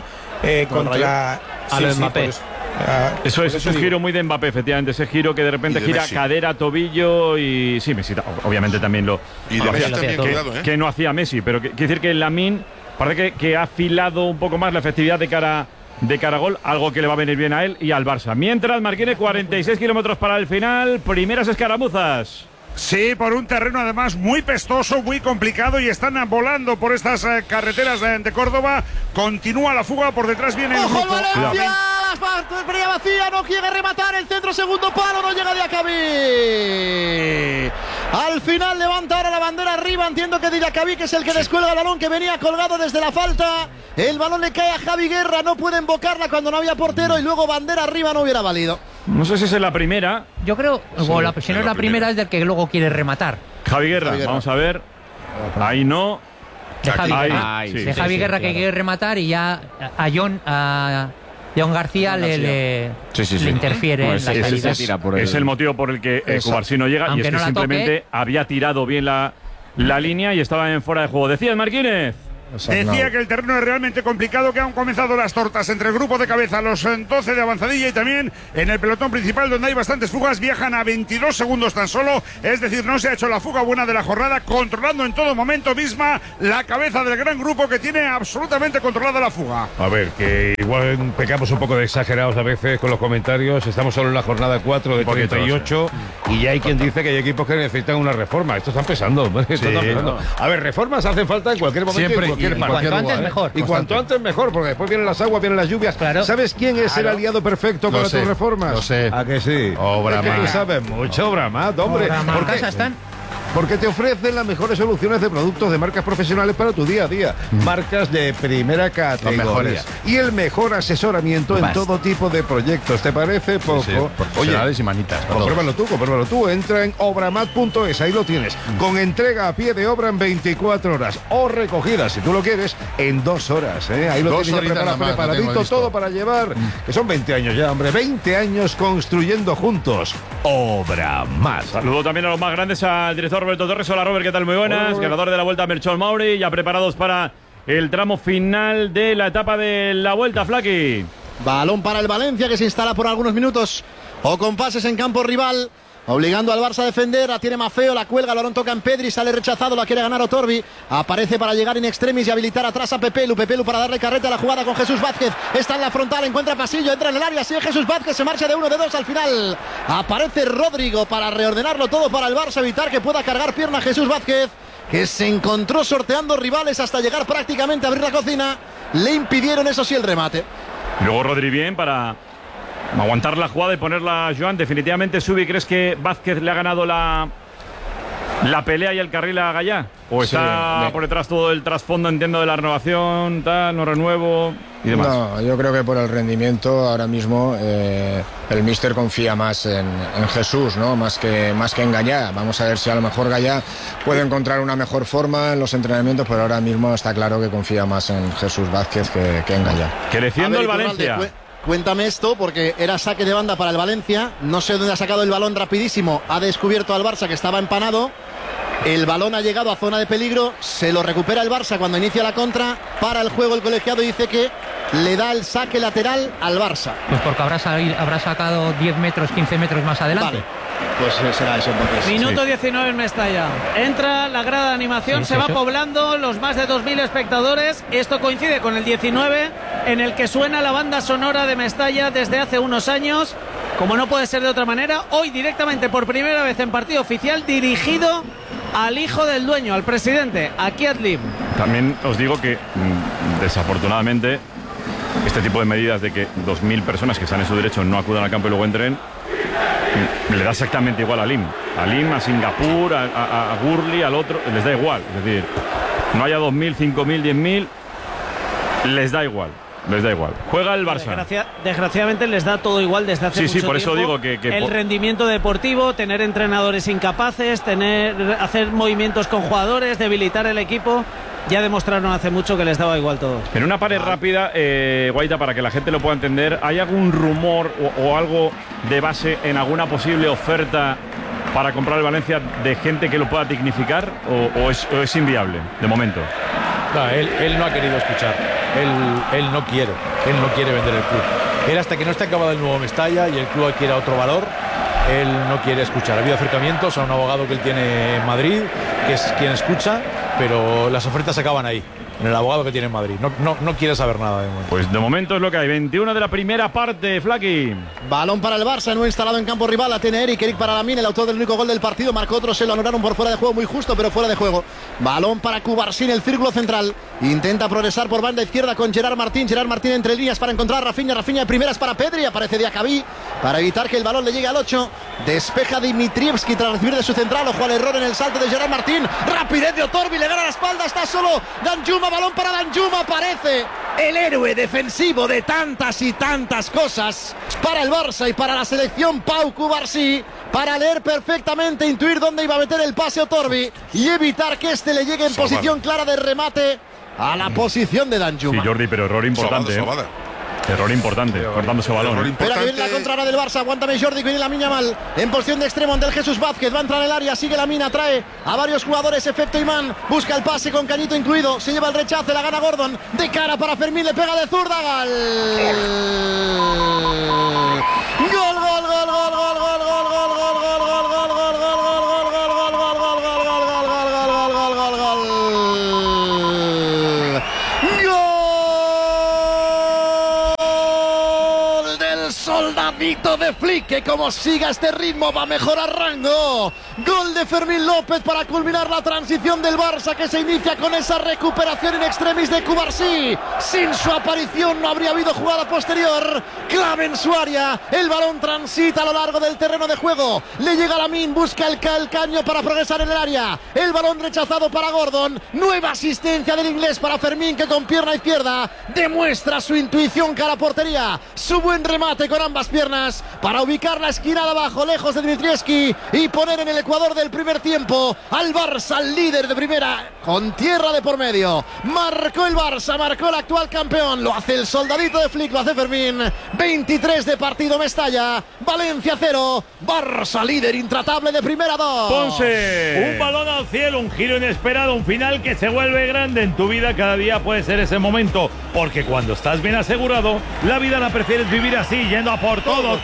contra Mbappé. Eso es un giro muy de Mbappé, efectivamente. Ese giro que de repente gira Messi, cadera, tobillo y... Sí, Messi obviamente también lo hacía, que no hacía Messi, pero quiere decir que Lamine parece que ha afilado un poco más la efectividad de cara a gol, algo que le va a venir bien a él y al Barça. Mientras, Marquines, 46 kilómetros para el final, primeras escaramuzas. Sí, por un terreno además muy pestoso, muy complicado, y están volando por estas carreteras de Córdoba. Continúa la fuga, por detrás viene el grupo. Valencia! La vacía, no quiere rematar el centro, segundo palo, no llega Diacabí. Al final levanta ahora la bandera arriba, entiendo que Diacabí, que es el que descuelga el balón que venía colgado desde la falta. El balón le cae a Javi Guerra, no puede invocarla cuando no había portero y luego bandera arriba no hubiera valido. No sé si es la primera. Yo creo, si no es la primera es del que luego quiere rematar. Javi Guerra, vamos a ver. Ahí no. De Javi Guerra que quiere rematar y ya a John García le interfiere en la salida. Es el motivo por el que Cubarsí no llega. Aunque y es que no simplemente había tirado bien la línea y estaba en fuera de juego. ¿Decías, Marquínez? Decía que el terreno es realmente complicado, que han comenzado las tortas entre el grupo de cabeza, los 12 de avanzadilla y también en el pelotón principal donde hay bastantes fugas, viajan a 22 segundos tan solo, es decir, no se ha hecho la fuga buena de la jornada, controlando en todo momento misma la cabeza del gran grupo que tiene absolutamente controlada la fuga. A ver, que igual pecamos un poco de exagerados a veces con los comentarios, estamos solo en la jornada 4 de 38 y ya hay quien dice que hay equipos que necesitan una reforma. Esto están pesando, pesando. A ver, reformas hacen falta en cualquier momento. Siempre. Y cuanto antes mejor. Y cuanto antes mejor, porque después vienen las aguas, vienen las lluvias. Claro. ¿Sabes quién es el aliado perfecto para tus reformas? Lo sé. ¿A que sí? Obramat. Tú sabes mucho, Obramat, hombre. ¿Por qué están? Porque te ofrecen las mejores soluciones de productos de marcas profesionales para tu día a día. Marcas de primera categoría. Y el mejor asesoramiento en todo tipo de proyectos. ¿Te parece poco? Sí, profesionales y manitas. Compruébalo tú. Entra en obramat.es, ahí lo tienes. Con entrega a pie de obra en 24 horas. O recogida, si tú lo quieres, en 2 horas. Ahí lo tienes ya preparadito todo para llevar. Que son 20 años ya, hombre. 20 años construyendo juntos. Obramat. Saludo también a los más grandes, al director Roberto Torres. Hola, Robert, ¿qué tal? Muy buenas. Ganador de la Vuelta, Melchor Mauri, ya preparados para el tramo final de la etapa de la Vuelta, Flaki. Balón para el Valencia, que se instala por algunos minutos o con pases en campo rival, obligando al Barça a defender. La tiene Mafeo, la cuelga, el balón toca en Pedri, sale rechazado, la quiere ganar Otorbi, aparece para llegar in extremis y habilitar atrás a Pepelu para darle carrete a la jugada con Jesús Vázquez. Está en la frontal, encuentra pasillo, entra en el área, sigue Jesús Vázquez, se marcha de 1, de 2 al final. Aparece Rodrigo para reordenarlo todo para el Barça, evitar que pueda cargar pierna Jesús Vázquez, que se encontró sorteando rivales hasta llegar prácticamente a abrir la cocina. Le impidieron, eso sí, el remate. Luego Rodri bien para aguantar la jugada y ponerla a Joan. Definitivamente, Subi, ¿crees que Vázquez le ha ganado la pelea y el carril a Gallá? ¿O está por detrás todo el trasfondo, entiendo, de la renovación, tal, no renuevo y demás? No, yo creo que por el rendimiento ahora mismo el míster confía más en Jesús, ¿no? Más que en Gallá. Vamos a ver si a lo mejor Gallá puede encontrar una mejor forma en los entrenamientos, pero ahora mismo está claro que confía más en Jesús Vázquez que en Gallá. Creciendo el Valencia. Cuéntame esto, porque era saque de banda para el Valencia. No sé dónde ha sacado el balón rapidísimo. Ha descubierto al Barça que estaba empanado. El balón ha llegado a zona de peligro. Se lo recupera el Barça cuando inicia la contra. Para el juego el colegiado y dice que le da el saque lateral al Barça. Pues porque habrá sacado 10 metros, 15 metros más adelante. Vale. Pues será eso entonces. Minuto 19 en Mestalla. Entra la grada de animación, se va poblando los más de 2.000 espectadores. Esto coincide con el 19, en el que suena la banda sonora de Mestalla desde hace unos años. Como no puede ser de otra manera, hoy directamente por primera vez en partido oficial, dirigido al hijo del dueño, al presidente, a Kiat Lim. También os digo que, desafortunadamente, este tipo de medidas de que 2.000 personas que están en su derecho no acudan al campo y luego entren, le da exactamente igual a Lim, a Singapur, a Gurley, al otro, les da igual. Es decir, no haya 2.000, 5.000, 10.000, les da igual. Juega el Barça. Desgraciadamente les da todo igual desde hace mucho tiempo. Sí, por eso digo que el rendimiento deportivo, tener entrenadores incapaces, hacer movimientos con jugadores, debilitar el equipo. Ya demostraron hace mucho que les daba igual todo. En una pared rápida, Guaita, para que la gente lo pueda entender, ¿hay algún rumor o algo de base en alguna posible oferta para comprar el Valencia de gente que lo pueda dignificar o es inviable de momento? No, él no ha querido escuchar. Él no quiere vender el club. Él, hasta que no esté acabado el nuevo Mestalla y el club adquiera otro valor, él no quiere escuchar. Ha habido acercamientos a un abogado que él tiene en Madrid, que es quien escucha, pero las ofertas acaban ahí, en el abogado que tiene en Madrid. No quiere saber nada de momento. Pues de momento es lo que hay. 21 de la primera parte, Flaki. Balón para el Barça, no instalado en campo rival. La tiene Eric para Lamine, el autor del único gol del partido. Marcó otro, se lo anularon por fuera de juego, muy justo, pero fuera de juego. Balón para Cubarsí, el círculo central. Intenta progresar por banda izquierda con Gerard Martín. Gerard Martín entre líneas para encontrar a Rafinha. Rafinha de primeras para Pedri. Aparece Diacabí para evitar que el balón le llegue al 8. Despeja Dimitrievski tras recibir de su central. Ojo al error en el salto de Gerard Martín. Rapidez de Otorbi, le gana la espalda. Está solo Danjuma. Balón para Danjuma. Aparece el héroe defensivo de tantas y tantas cosas para el Barça y para la selección, Pau Cubarsí, para leer perfectamente, intuir dónde iba a meter el pase Otorbi y evitar que este le llegue en posición clara de remate a la posición de Danjuma. Sí, Jordi, pero error importante. Error importante, cortándose balón. Espera que viene la contra del Barça, aguántame Jordi, que viene la miña mal. En posición de extremo ante el Jesús Vázquez, va a entrar en el área, sigue la mina, trae a varios jugadores, efecto imán, busca el pase con Cañito incluido, se lleva el rechace, la gana Gordon, de cara para Fermín, le pega de zurda, gol. Gol, gol, gol, gol, gol, gol, gol, gol, gol, gol, gol, gol, gol, soldadito de Flick, que como siga este ritmo va a mejorar rango. Gol de Fermín López para culminar la transición del Barça, que se inicia con esa recuperación in extremis de Cubarsí. Sin su aparición no habría habido jugada posterior. Clave en su área, el balón transita a lo largo del terreno de juego, le llega Lamine, busca el caño para progresar en el área, el balón rechazado para Gordon, nueva asistencia del inglés para Fermín, que con pierna izquierda demuestra su intuición cara a portería, su buen remate con ambas piernas para ubicar la esquina de abajo, lejos de Dmitrievski, y poner en el ecuador del primer tiempo al Barça, líder de primera, con tierra de por medio. Marcó el Barça, marcó el actual campeón, lo hace el soldadito de Flick, lo hace Fermín. 23 de partido, Mestalla, Valencia 0, Barça líder intratable de primera 2. Ponce, un balón al cielo, un giro inesperado, un final que se vuelve grande en tu vida. Cada día puede ser ese momento, porque cuando estás bien asegurado, la vida la prefieres vivir así, yendo a por todo.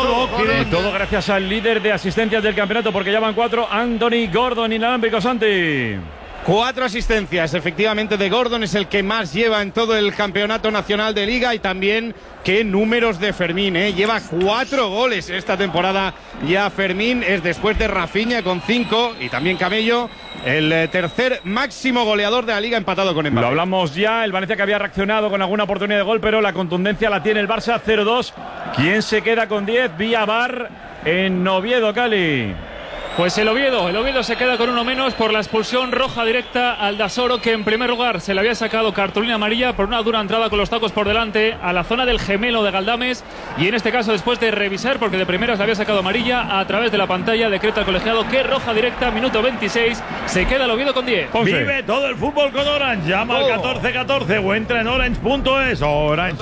Y todo gracias al líder de asistencias del campeonato, porque ya van 4, Anthony Gordon, inalámbrico. Santi. 4 asistencias, efectivamente, de Gordon, es el que más lleva en todo el campeonato nacional de Liga, y también qué números de Fermín, lleva 4 goles esta temporada ya Fermín, es después de Rafinha con 5 y también Camello, el tercer máximo goleador de la Liga, empatado con Mbappé. Lo hablamos ya, el Valencia que había reaccionado con alguna oportunidad de gol, pero la contundencia la tiene el Barça. 0-2, ¿quién se queda con 10? Vía VAR en Oviedo, Cali. Pues el Oviedo se queda con uno menos por la expulsión roja directa al Dasoro, que en primer lugar se le había sacado cartulina amarilla por una dura entrada con los tacos por delante a la zona del gemelo de Galdames, y en este caso, después de revisar, porque de primeras le había sacado amarilla, a través de la pantalla decreta el colegiado que roja directa, minuto 26, se queda el Oviedo con 10. Vive todo el fútbol con Orange, llama al 1414 o entra en orange.es. Orange.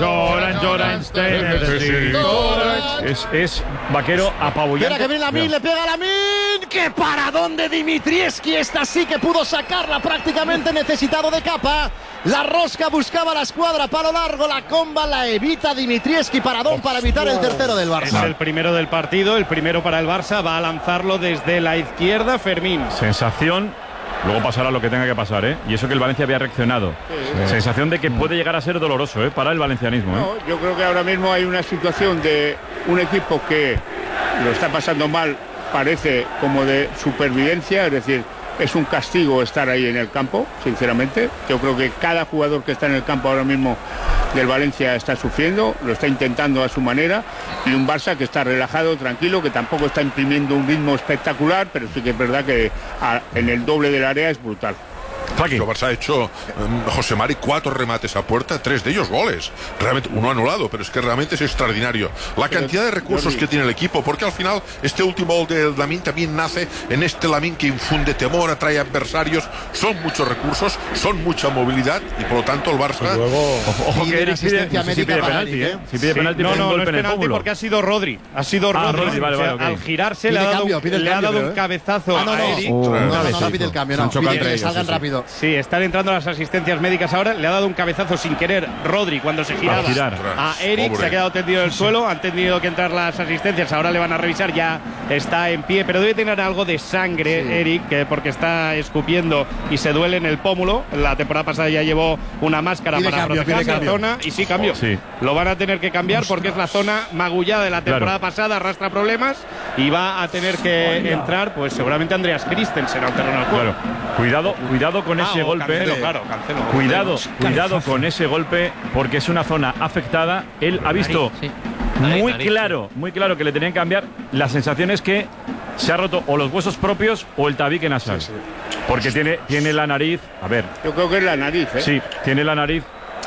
Es Vaquero apabullante. Espera que viene Lamine, le pega a Lamine. ¡Qué paradón de Dmitrievski! Esta sí que pudo sacarla, prácticamente necesitado de capa. La rosca buscaba la escuadra, palo largo, la comba la evita Dmitrievski. Paradón para evitar el tercero del Barça. Es el primero del partido, el primero para el Barça. Va a lanzarlo desde la izquierda Fermín. Sensación, luego pasará lo que tenga que pasar, y eso que el Valencia había reaccionado. Sí. Sensación de que puede llegar a ser doloroso, para el valencianismo. No, yo creo que ahora mismo hay una situación de un equipo que lo está pasando mal, parece como de supervivencia, es decir, es un castigo estar ahí en el campo, sinceramente. Yo creo que cada jugador que está en el campo ahora mismo del Valencia está sufriendo, lo está intentando a su manera, y un Barça que está relajado, tranquilo, que tampoco está imprimiendo un ritmo espectacular, pero sí que es verdad que en el doble del área es brutal. El Barça ha hecho, José Mari, 4 remates a puerta, 3 de ellos goles. Realmente, uno anulado, pero es que realmente es extraordinario la cantidad de recursos que tiene el equipo, porque al final este último gol de Lamine también nace en este Lamine que infunde temor, atrae adversarios. Son muchos recursos, son mucha movilidad, y por lo tanto el Barça... Ojo que Eric pide penalti, Si pide penalti, no es penalti, porque ha sido Rodri. Rodri. Vale, al girarse le ha dado un cabezazo a Eric. No pide el cambio, no. Pide que salgan rápido. Sí, están entrando las asistencias médicas ahora. Le ha dado un cabezazo sin querer Rodri cuando se giraba a Eric. Se ha quedado tendido en el suelo. Han tenido que entrar las asistencias. Ahora le van a revisar. Ya está en pie, pero debe tener algo de sangre, Eric, porque está escupiendo y se duele en el pómulo. La temporada pasada ya llevó una máscara para proteger la zona. Y sí, cambio. Lo van a tener que cambiar porque es la zona magullada de la temporada pasada. Arrastra problemas y va a tener que entrar, pues seguramente Andreas Christensen al terreno del juego. Cuidado con ese golpe. Cancelo. Cuidado con ese golpe, porque es una zona afectada. Él ha visto muy claro que le tenían que cambiar. La sensación es que se ha roto o los huesos propios o el tabique nasal. Porque tiene la nariz. A ver. Yo creo que es la nariz, Sí, tiene la nariz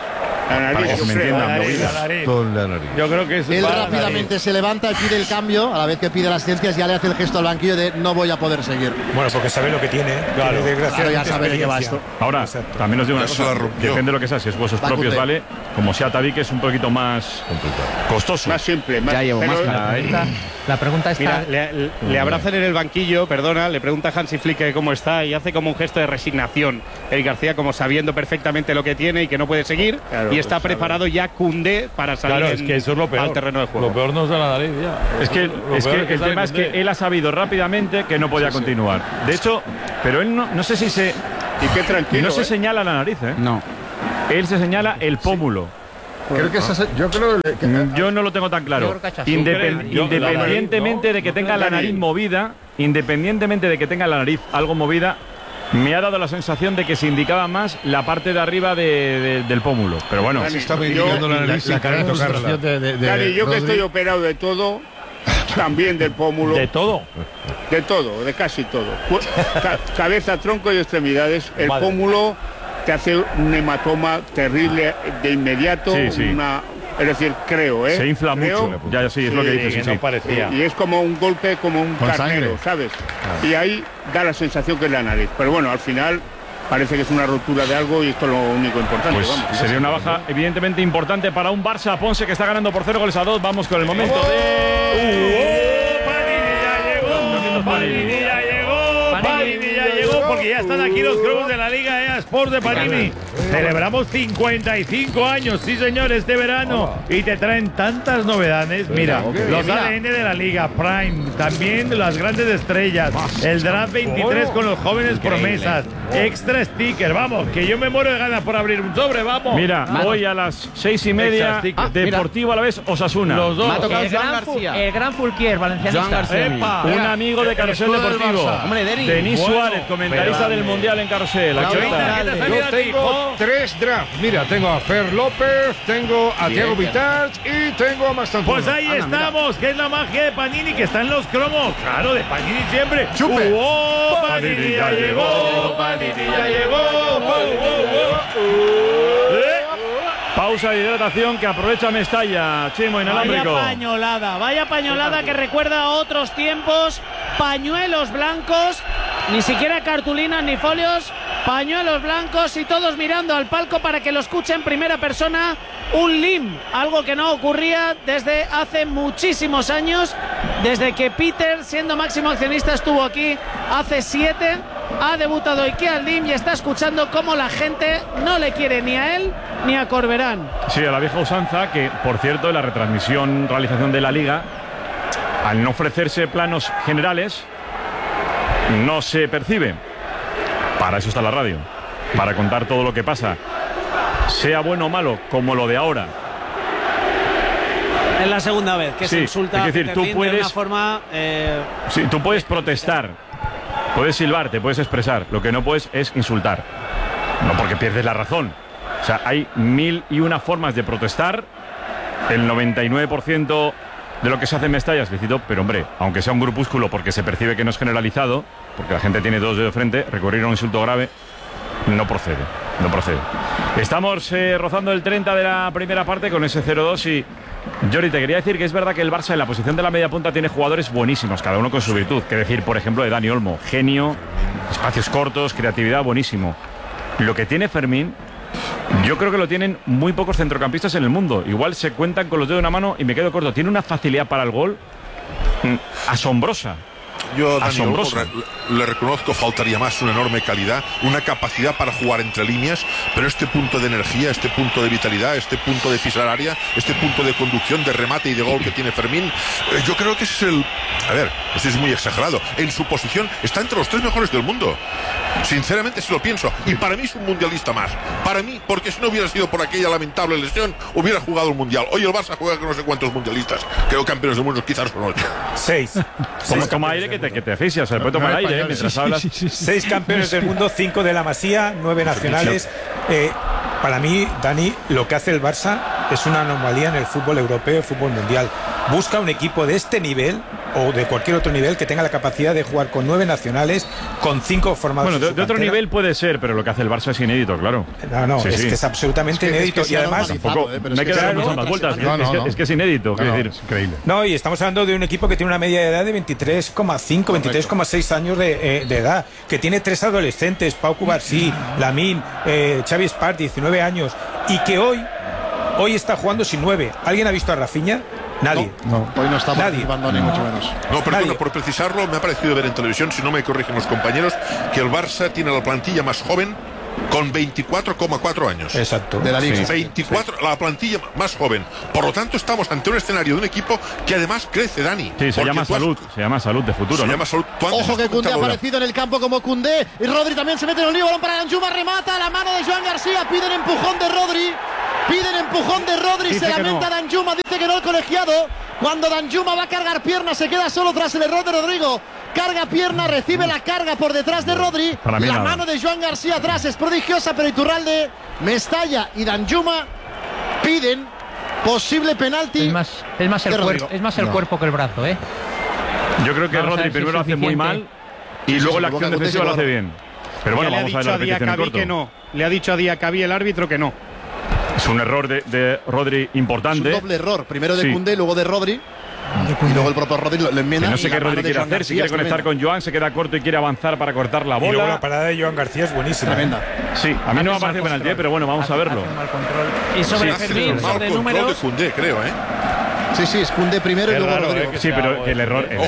Para que se me entienda, movida. Yo creo que él rápidamente se levanta y pide el cambio, a la vez que pide las ciencias ya le hace el gesto al banquillo de no voy a poder seguir. Bueno, porque sabe lo que tiene. Claro, ya sabe de qué va esto. Ahora, también os digo una cosa, depende de lo que sea, si es huesos propios, vale, como sea Taví, que es un poquito más costoso. Más simple, más. Ya llevo máscara. La pregunta está. Mira, le abrazan en el banquillo, perdona, le pregunta a Hansi Flick cómo está y hace como un gesto de resignación. El García como sabiendo perfectamente lo que tiene y que no puede seguir, y está preparado ya Koundé para salir es que eso es lo peor, al terreno de juego. Lo peor no es de la nariz ya. Es que el tema es que él ha sabido rápidamente que no podía continuar. De hecho, pero él no sé si se... Y qué tranquilo. No se señala la nariz, ¿eh? No. Él se señala el pómulo. Creo que yo no lo tengo tan claro. Independientemente de que tenga la nariz movida, independientemente de que tenga la nariz algo movida, me ha dado la sensación de que se indicaba más la parte de arriba del pómulo. Pero bueno, se está indicando la nariz sin querer tocarla. Dani, yo que estoy operado de todo, también del pómulo. ¿De todo? De todo, de casi todo. Cabeza, tronco y extremidades. El pómulo te hace un hematoma terrible de inmediato. Sí. Es decir, creo, ¿eh? Se infla mucho. Ya, sí, es lo que dices. No parecía. Y es como un golpe, como un carnero, ¿sabes? Y ahí da la sensación que es la nariz. Pero bueno, al final parece que es una rotura de algo y esto es lo único importante. Pues vamos, sería una baja evidentemente importante para un Barça Ponce que está ganando por 0-2. Vamos con el momento de... Panini ya llegó porque ya están aquí los cromos de la Liga EA Sports de Panini. Celebramos 55 años, sí señor, este verano. Y te traen tantas novedades. Mira, los ADN de la Liga, Prime, también las grandes estrellas, el Draft 23 con los jóvenes promesas, extra sticker. Vamos, que yo me muero de ganas por abrir un sobre, vamos. Mira, hoy a las 6:30, Deportivo Alavés Osasuna. Los dos. Me ha tocado el gran Fulquier, valencianista. Un amigo de Carrusel Deportivo. Hombre, Denis Suárez, comentarista del Mundial en Carrusel. Yo tengo 3 drafts. Mira, tengo a Fer López, tengo a Diego Vitach y tengo a Mastantuono. Pues ahí estamos, que es la magia de Panini, que está en los cromos. Claro, de Panini siempre. ¡Chupe! Panini ya llegó, Panini ya llegó. Pausa de hidratación que aprovecha Mestalla, Chimo inalámbrico. Vaya pañolada que recuerda a otros tiempos. Pañuelos blancos, ni siquiera cartulinas ni folios, pañuelos blancos y todos mirando al palco para que lo escuche en primera persona. Un lim, algo que no ocurría desde hace muchísimos años, desde que Peter, siendo máximo accionista, estuvo aquí hace 7. Ha debutado Iker Lim y está escuchando cómo la gente no le quiere ni a él ni a Corberán. Sí, a la vieja usanza, que por cierto en la realización de la Liga, al no ofrecerse planos generales, no se percibe. Para eso está la radio, para contar todo lo que pasa, sea bueno o malo, como lo de ahora. Es la segunda vez que se insulta, es decir, tú puedes, de una forma... sí, tú puedes protestar, puedes silbar, te puedes expresar, lo que no puedes es insultar, no porque pierdes la razón. O sea, hay 1001 formas de protestar. El 99% de lo que se hace en Mestalla es lícito, pero hombre, aunque sea un grupúsculo, porque se percibe que no es generalizado, porque la gente tiene dos dedos de frente, recurrir a un insulto grave no procede. Estamos rozando el 30 de la primera parte con ese 0-2 y Jordi, te quería decir que es verdad que el Barça en la posición de la media punta tiene jugadores buenísimos, cada uno con su virtud. Que decir, por ejemplo, de Dani Olmo, genio, espacios cortos, creatividad, buenísimo. Lo que tiene Fermín, yo creo que lo tienen muy pocos centrocampistas en el mundo. Igual se cuentan con los dedos de una mano y me quedo corto. Tiene una facilidad para el gol asombrosa. Yo, Dani Olmo, le reconozco, faltaría más, una enorme calidad, una capacidad para jugar entre líneas, pero este punto de energía, este punto de vitalidad, este punto de pisar área, este punto de conducción, de remate y de gol que tiene Fermín, yo creo que es el... A ver, esto es muy exagerado. En su posición está entre los 3 mejores del mundo. Sinceramente, si lo pienso. Y para mí es un mundialista más. Para mí, porque si no hubiera sido por aquella lamentable lesión, hubiera jugado el mundial. Hoy el Barça juega con no sé cuántos mundialistas. Creo campeones del mundo, quizás son 8. 6. Como toma aire que te asfixias. Se le puede tomar aire mientras hablas. 6 campeones del mundo, 5 de la Masía, 9 nacionales. Para mí, Dani, lo que hace el Barça es una anomalía en el fútbol europeo, el fútbol mundial. busca un equipo de este nivel o de cualquier otro nivel que tenga la capacidad de jugar con 9 nacionales, con 5 formados. Bueno, de otro nivel puede ser, pero lo que hace el Barça es inédito, claro. No, sí, que es absolutamente inédito. Y además, tampoco me quedan muchas más vueltas. Es que es inédito, es decir, es increíble. No, y estamos hablando de un equipo que tiene una media de edad de 23,5, 23,6 años de edad, que tiene 3 adolescentes, Pau Cubarsí, Lamine, Xavi Espart, 19 años, y que hoy está jugando sin 9. ¿Alguien ha visto a Rafinha? Nadie. No, hoy no está participando ni mucho menos. No, perdona, por precisarlo, me ha parecido ver en televisión, si no me corrigen los compañeros, que el Barça tiene la plantilla más joven con 24,4 años. Exacto. De la Liga. Sí. 24, la plantilla más joven. Por lo tanto, estamos ante un escenario de un equipo que además crece, Dani. Sí, se llama salud de futuro, ¿no? Ojo que Koundé ha aparecido en el campo como Koundé. Y Rodri también se mete en el lío. Balón para Danjuma, remata. La mano de Joan García. Piden empujón de Rodri. Se lamenta Danjuma. Dice que no el colegiado. Cuando Danjuma va a cargar pierna, se queda solo tras el error de Rodrigo. Carga pierna, recibe la carga por detrás de Rodri. La mano de Joan García atrás es prodigiosa, pero Iturralde, Mestalla y Danjuma piden posible penalti. Es más el cuerpo que el brazo, ¿eh? Yo creo que Rodri primero lo hace muy mal y luego la acción defensiva lo hace bien. Pero bueno, vamos a ver la repetición en corto. Que no. Le ha dicho a Diacabí el árbitro que no. Es un error de Rodri importante. Es un doble error, primero de Koundé, luego de Rodri. Y luego el propio Rodri lo enmienda. No sé qué Rodri quiere hacer, si quiere conectar con Joan, se queda corto y quiere avanzar para cortar la bola. Y luego la parada de Joan García es buenísima. Tremenda. Sí, a mí no me parece penalti, pero bueno, vamos a verlo. Y sobre Fermín, sobre números. De Koundé, creo, ¿eh? Sí, es Koundé primero y luego Rodrigo. Sí, pero que el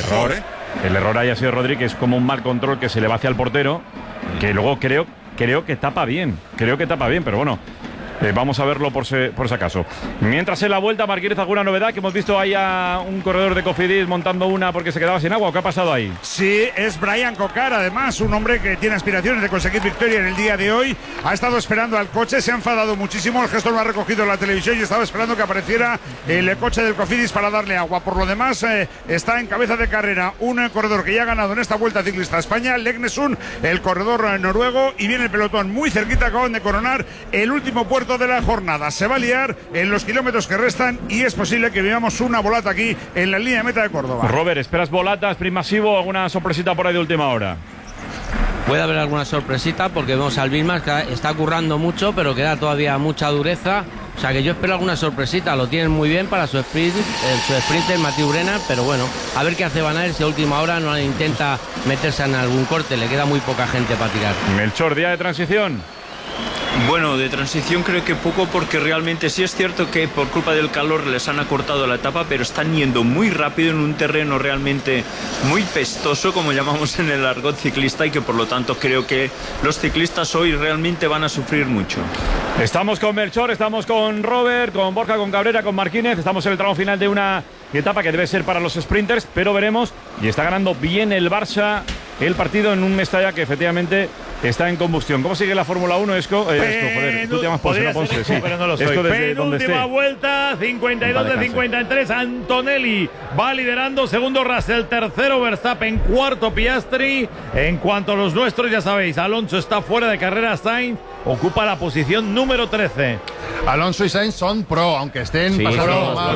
error haya sido Rodri, que es como un mal control que se le va hacia el portero, que luego creo que tapa bien. Pero bueno. Vamos a verlo por si acaso. Mientras en la vuelta, Marquínez, ¿alguna novedad? Que hemos visto ahí a un corredor de Cofidis montando una porque se quedaba sin agua. ¿O qué ha pasado ahí? Sí, es Brian Cocar, además, un hombre que tiene aspiraciones de conseguir victoria en el día de hoy. Ha estado esperando al coche, se ha enfadado muchísimo. El gestor lo ha recogido en la televisión y estaba esperando que apareciera el coche del Cofidis para darle agua. Por lo demás, está en cabeza de carrera un corredor que ya ha ganado en esta Vuelta Ciclista a España, Legnesun, el corredor noruego, y viene el pelotón muy cerquita. Acaban de coronar el último puerto de la jornada. Se va a liar en los kilómetros que restan y es posible que veamos una volata aquí en la línea de meta de Córdoba. Robert, ¿esperas volatas, sprint masivo, alguna sorpresita por ahí de última hora? Puede haber alguna sorpresita porque vemos al Vilmar que está currando mucho, pero queda todavía mucha dureza. O sea que yo espero alguna sorpresita. Lo tienen muy bien para su sprinter Mathieu Brena, pero bueno, a ver qué hace Van Aert si a última hora no intenta meterse en algún corte. Le queda muy poca gente para tirar. Melchor, día de transición. Bueno, de transición creo que poco, porque realmente sí es cierto que por culpa del calor les han acortado la etapa, pero están yendo muy rápido en un terreno realmente muy pestoso, como llamamos en el argot ciclista, y que por lo tanto creo que los ciclistas hoy realmente van a sufrir mucho. Estamos con Melchor, estamos con Robert, con Borja, con Cabrera, con Marquínez. Estamos en el tramo final de una etapa que debe ser para los sprinters, pero veremos. Y está ganando bien el Barça el partido en un Mestalla que efectivamente está en combustión. ¿Cómo sigue la Fórmula 1, Esco? Joder, tú te llamas Ponce, no Ponce, sí. Pero no lo soy. Esco Penúltima vuelta, 52 de 53. Antonelli va liderando. Segundo Russell, tercero Verstappen, cuarto Piastri. En cuanto a los nuestros, ya sabéis, Alonso está fuera de carrera. Sainz ocupa la posición número 13. Alonso y Sainz son pro, aunque estén pasando mal.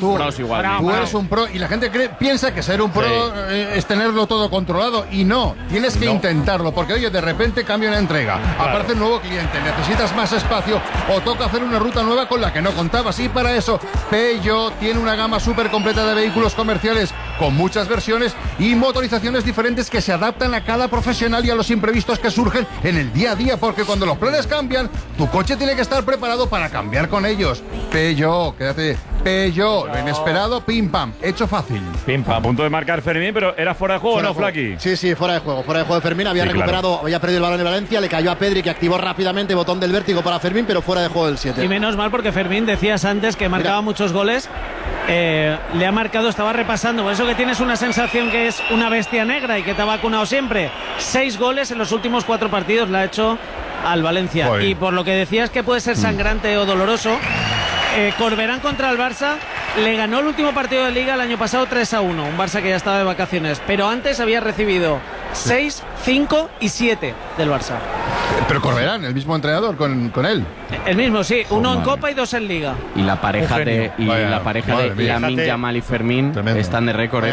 Tú eres un pro y la gente piensa que ser un pro es tenerlo todo controlado, y no, tienes que intentarlo, porque oye, de repente cambia una entrega, aparece un nuevo cliente, necesitas más espacio o toca hacer una ruta nueva con la que no contabas, y para eso Peugeot tiene una gama súper completa de vehículos comerciales con muchas versiones y motorizaciones diferentes que se adaptan a cada profesional y a los imprevistos que surgen en el día a día, porque cuando los planes cambian, tu coche tiene que estar preparado para cambiar con ellos. Peugeot, quédate. Peugeot, lo inesperado, pim pam, hecho fácil. Pim pam. A punto de marcar Fermín, pero ¿era fuera de juego o no, Flaqui? Sí, fuera de juego. Fuera de juego de Fermín, había recuperado, había perdido el balón de Valencia, le cayó a Pedri, que activó rápidamente botón del vértigo para Fermín, pero fuera de juego del 7. Y menos mal, porque Fermín, decías antes que marcaba muchos goles, le ha marcado, estaba repasando, por eso que tienes una sensación que es una bestia negra y que te ha vacunado siempre. 6 goles en los últimos 4 partidos le ha hecho al Valencia. Joder. Y por lo que decías que puede ser sangrante o doloroso, Corberán contra el Barça le ganó el último partido de Liga el año pasado 3-1, un Barça que ya estaba de vacaciones, pero antes había recibido 6, 5 y 7 del Barça. Pero correrán, el mismo entrenador con él. El mismo, sí. Uno en Copa y 2 en Liga. Y la pareja de Lamine Yamal y Fermín están de récord.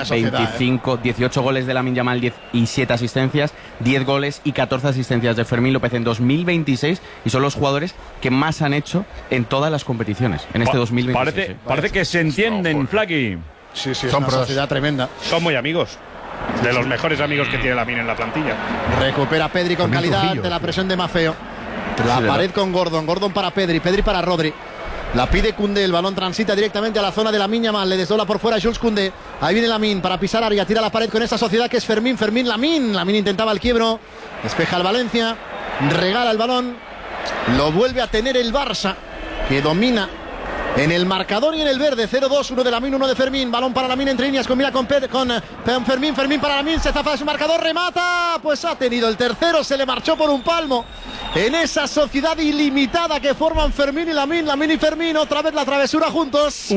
18 goles de Lamine Yamal y 7 asistencias, 10 goles y 14 asistencias de Fermín López en 2026, y son los jugadores que más han hecho en todas las competiciones en este 2026. Parece que se entienden, Flaky. Sí, es una sociedad tremenda. Son muy amigos. De los mejores amigos que tiene Lamine en la plantilla. Recupera Pedri con calidad ante la presión de Maffeo. La pared con Gordon para Pedri para Rodri. La pide Koundé, el balón transita directamente a la zona de Lamine Yamal, le desdobla por fuera Jules Koundé. Ahí viene Lamine para pisar área, tira la pared con esta sociedad que es Fermín, Lamine intentaba el quiebro, despeja el Valencia, regala el balón, lo vuelve a tener el Barça, que domina en el marcador y en el verde. 0-2, uno de Lamine, uno de Fermín. Balón para Lamine entre líneas, combina con Fermín para Lamine, se zafa de su marcador, remata, pues ha tenido el tercero, se le marchó por un palmo. En esa sociedad ilimitada que forman Fermín y Lamine y Fermín, otra vez la travesura juntos.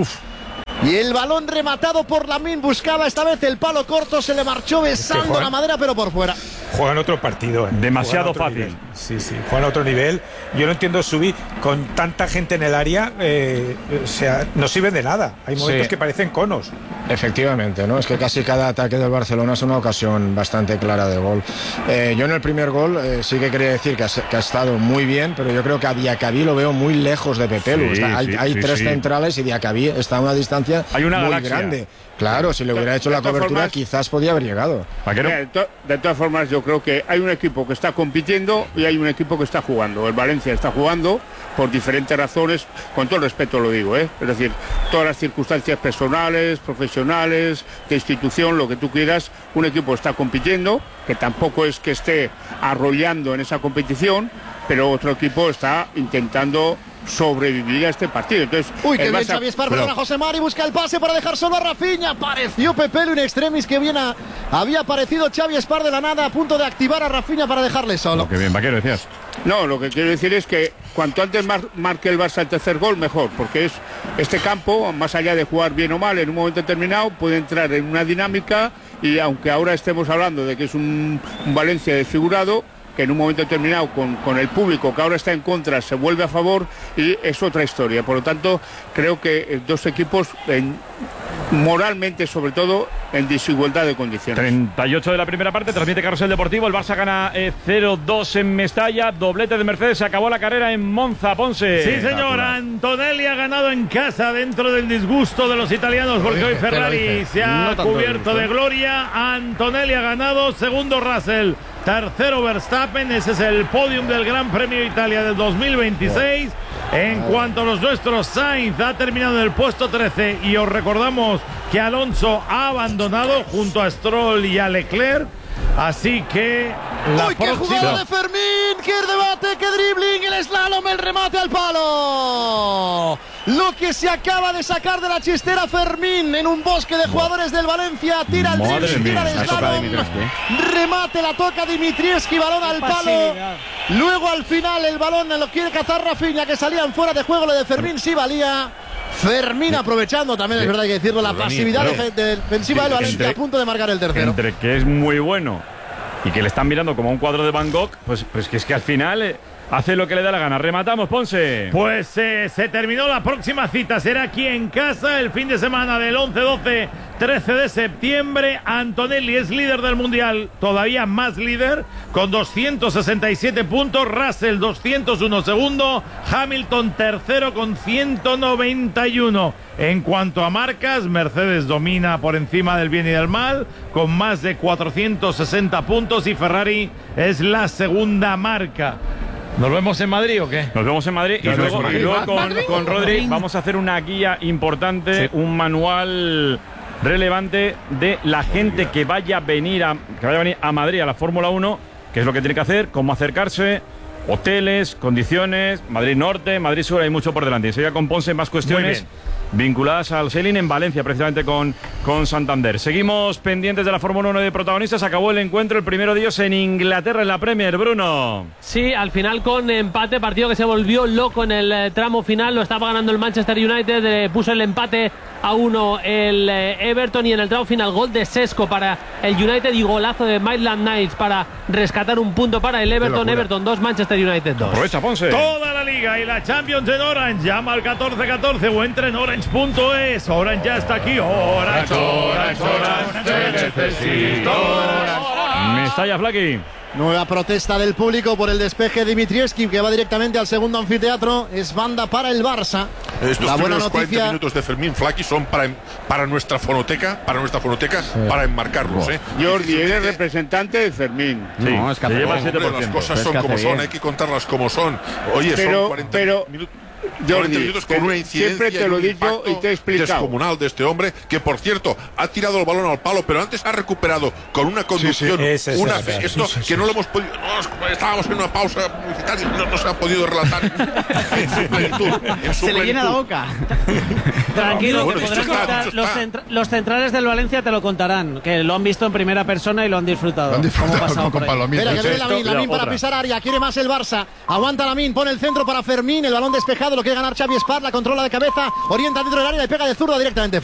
Y el balón rematado por Lamine, buscaba esta vez el palo corto, se le marchó besando la madera, pero por fuera. Juegan otro partido. Demasiado fácil. Nivel. Sí, juegan a otro nivel. Yo no entiendo subir con tanta gente en el área, o sea, no sirven de nada. Hay momentos que parecen conos. Efectivamente, ¿no? Es que casi cada ataque del Barcelona es una ocasión bastante clara de gol. Yo en el primer gol sí que quería decir que ha estado muy bien, pero yo creo que a Diacabí lo veo muy lejos de Pepelu. Hay tres centrales y Diacabí está a una distancia muy grande. Claro, si le hubiera hecho la cobertura quizás podía haber llegado. De todas formas, yo creo que hay un equipo que está compitiendo y hay un equipo que está jugando. El Valencia está jugando por diferentes razones, con todo el respeto lo digo, es decir, todas las circunstancias personales, profesionales, de institución, lo que tú quieras. Un equipo está compitiendo, que tampoco es que esté arrollando en esa competición, pero otro equipo está intentando sobrevivir a este partido. Entonces, que bien Xavi Espar, perdona José Mari, busca el pase para dejar solo a Rafinha. Apareció Pepelu in extremis, que bien había aparecido Xavi Espar de la nada, a punto de activar a Rafinha para dejarle solo. Qué bien, Vaquero, decías. No, lo que quiero decir es que cuanto antes marque el Barça el tercer gol, mejor, porque es este campo, más allá de jugar bien o mal, en un momento determinado puede entrar en una dinámica, y aunque ahora estemos hablando de que es un Valencia desfigurado, que en un momento determinado con el público que ahora está en contra se vuelve a favor, y es otra historia. Por lo tanto, creo que dos equipos moralmente, sobre todo, en desigualdad de condiciones. 38 de la primera parte, transmite Carrusel Deportivo. El Barça gana 0-2 en Mestalla, doblete de Mercedes, se acabó la carrera en Monza. Ponce. Sí, señor, Antonelli ha ganado en casa, dentro del disgusto de los italianos, porque hoy Ferrari se ha cubierto de gloria. Antonelli ha ganado, segundo Russell, tercero Verstappen. Ese es el podium del Gran Premio de Italia del 2026. En cuanto a los nuestros, Sainz ha terminado en el puesto 13, y os recordamos que Alonso ha abandonado junto a Stroll y a Leclerc. Así que ¡qué jugada de Fermín! ¡Qué debate! ¡Qué dribbling! El slalom, el remate al palo. Lo que se acaba de sacar de la chistera Fermín en un bosque de jugadores del Valencia. Tira el dribbling, tira el slalom, remate, la toca Dimitrievski, balón al palo. Luego al final el balón lo quiere cazar Rafinha, que salían fuera de juego. Lo de Fermín sí valía. Fermín aprovechando también, es verdad, hay que decirlo, la pasividad defensiva del Valencia, a punto de marcar el tercero. Entre que es muy bueno y que le están mirando como un cuadro de Van Gogh, pues que es que al final hace lo que le da la gana. Rematamos, Ponce. Pues se terminó. La próxima cita será aquí en casa el fin de semana del 11, 12, 13 de septiembre. Antonelli es líder del Mundial, todavía más líder, con 267 puntos. Russell 201 segundo. Hamilton tercero con 191. En cuanto a marcas, Mercedes domina por encima del bien y del mal, con más de 460 puntos, y Ferrari es la segunda marca. ¿Nos vemos en Madrid o qué? Nos vemos en Madrid, y luego con Rodri vamos a hacer una guía importante, un manual relevante de la gente que vaya a venir a Madrid a la Fórmula 1, qué es lo que tiene que hacer, cómo acercarse, hoteles, condiciones, Madrid Norte, Madrid Sur, hay mucho por delante. Enseguida con Ponce más cuestiones vinculadas al sailing en Valencia, precisamente con con Santander. Seguimos pendientes de la Fórmula 1 de protagonistas. Acabó el encuentro, el primero de ellos en Inglaterra, en la Premier, Bruno. Sí, al final con empate, partido que se volvió loco en el tramo final. Lo estaba ganando el Manchester United, puso el empate a 1 el Everton, y en el tramo final gol de Sesco para el United y golazo de Maitland Niles para rescatar un punto para el Everton. Everton 2, Manchester United 2. Aprovecha, Ponce. Toda la Liga y la Champions en Orange. Llama al 1414 o entra en orange.es. Orange ya está aquí. Orange, te necesito. Mestalla, Flaki. Nueva protesta del público por el despeje de Dimitrievski, que va directamente al segundo anfiteatro. Es banda para el Barça. Estos primeros 40 minutos de Fermín, Flaki, son para nuestra fonoteca, para enmarcarlos. Jordi, eres representante de Fermín. Sí, no, es que las cosas son como son, hay que contarlas como son. Oye, son 40 minutos. Jordi, con una incidencia, siempre te lo he dicho y te he explicado. Descomunal de este hombre, que por cierto ha tirado el balón al palo, pero antes ha recuperado con una conducción, una fe. Esto que no lo hemos podido. Estábamos en una pausa publicitaria, no se ha podido relatar en su plenitud. Se le llena la boca. Tranquilo, que podrán contar. Los centrales del Valencia te lo contarán, que lo han visto en primera persona y lo han disfrutado. Lo han disfrutado con Palomín. Espera, que viene Lamine para pisar área, quiere más el Barça. Aguanta Lamine, pone el centro para Fermín, el balón despejado, lo quiere ganar Xavi Espar, la controla de cabeza, orienta dentro del área y pega de zurda directamente.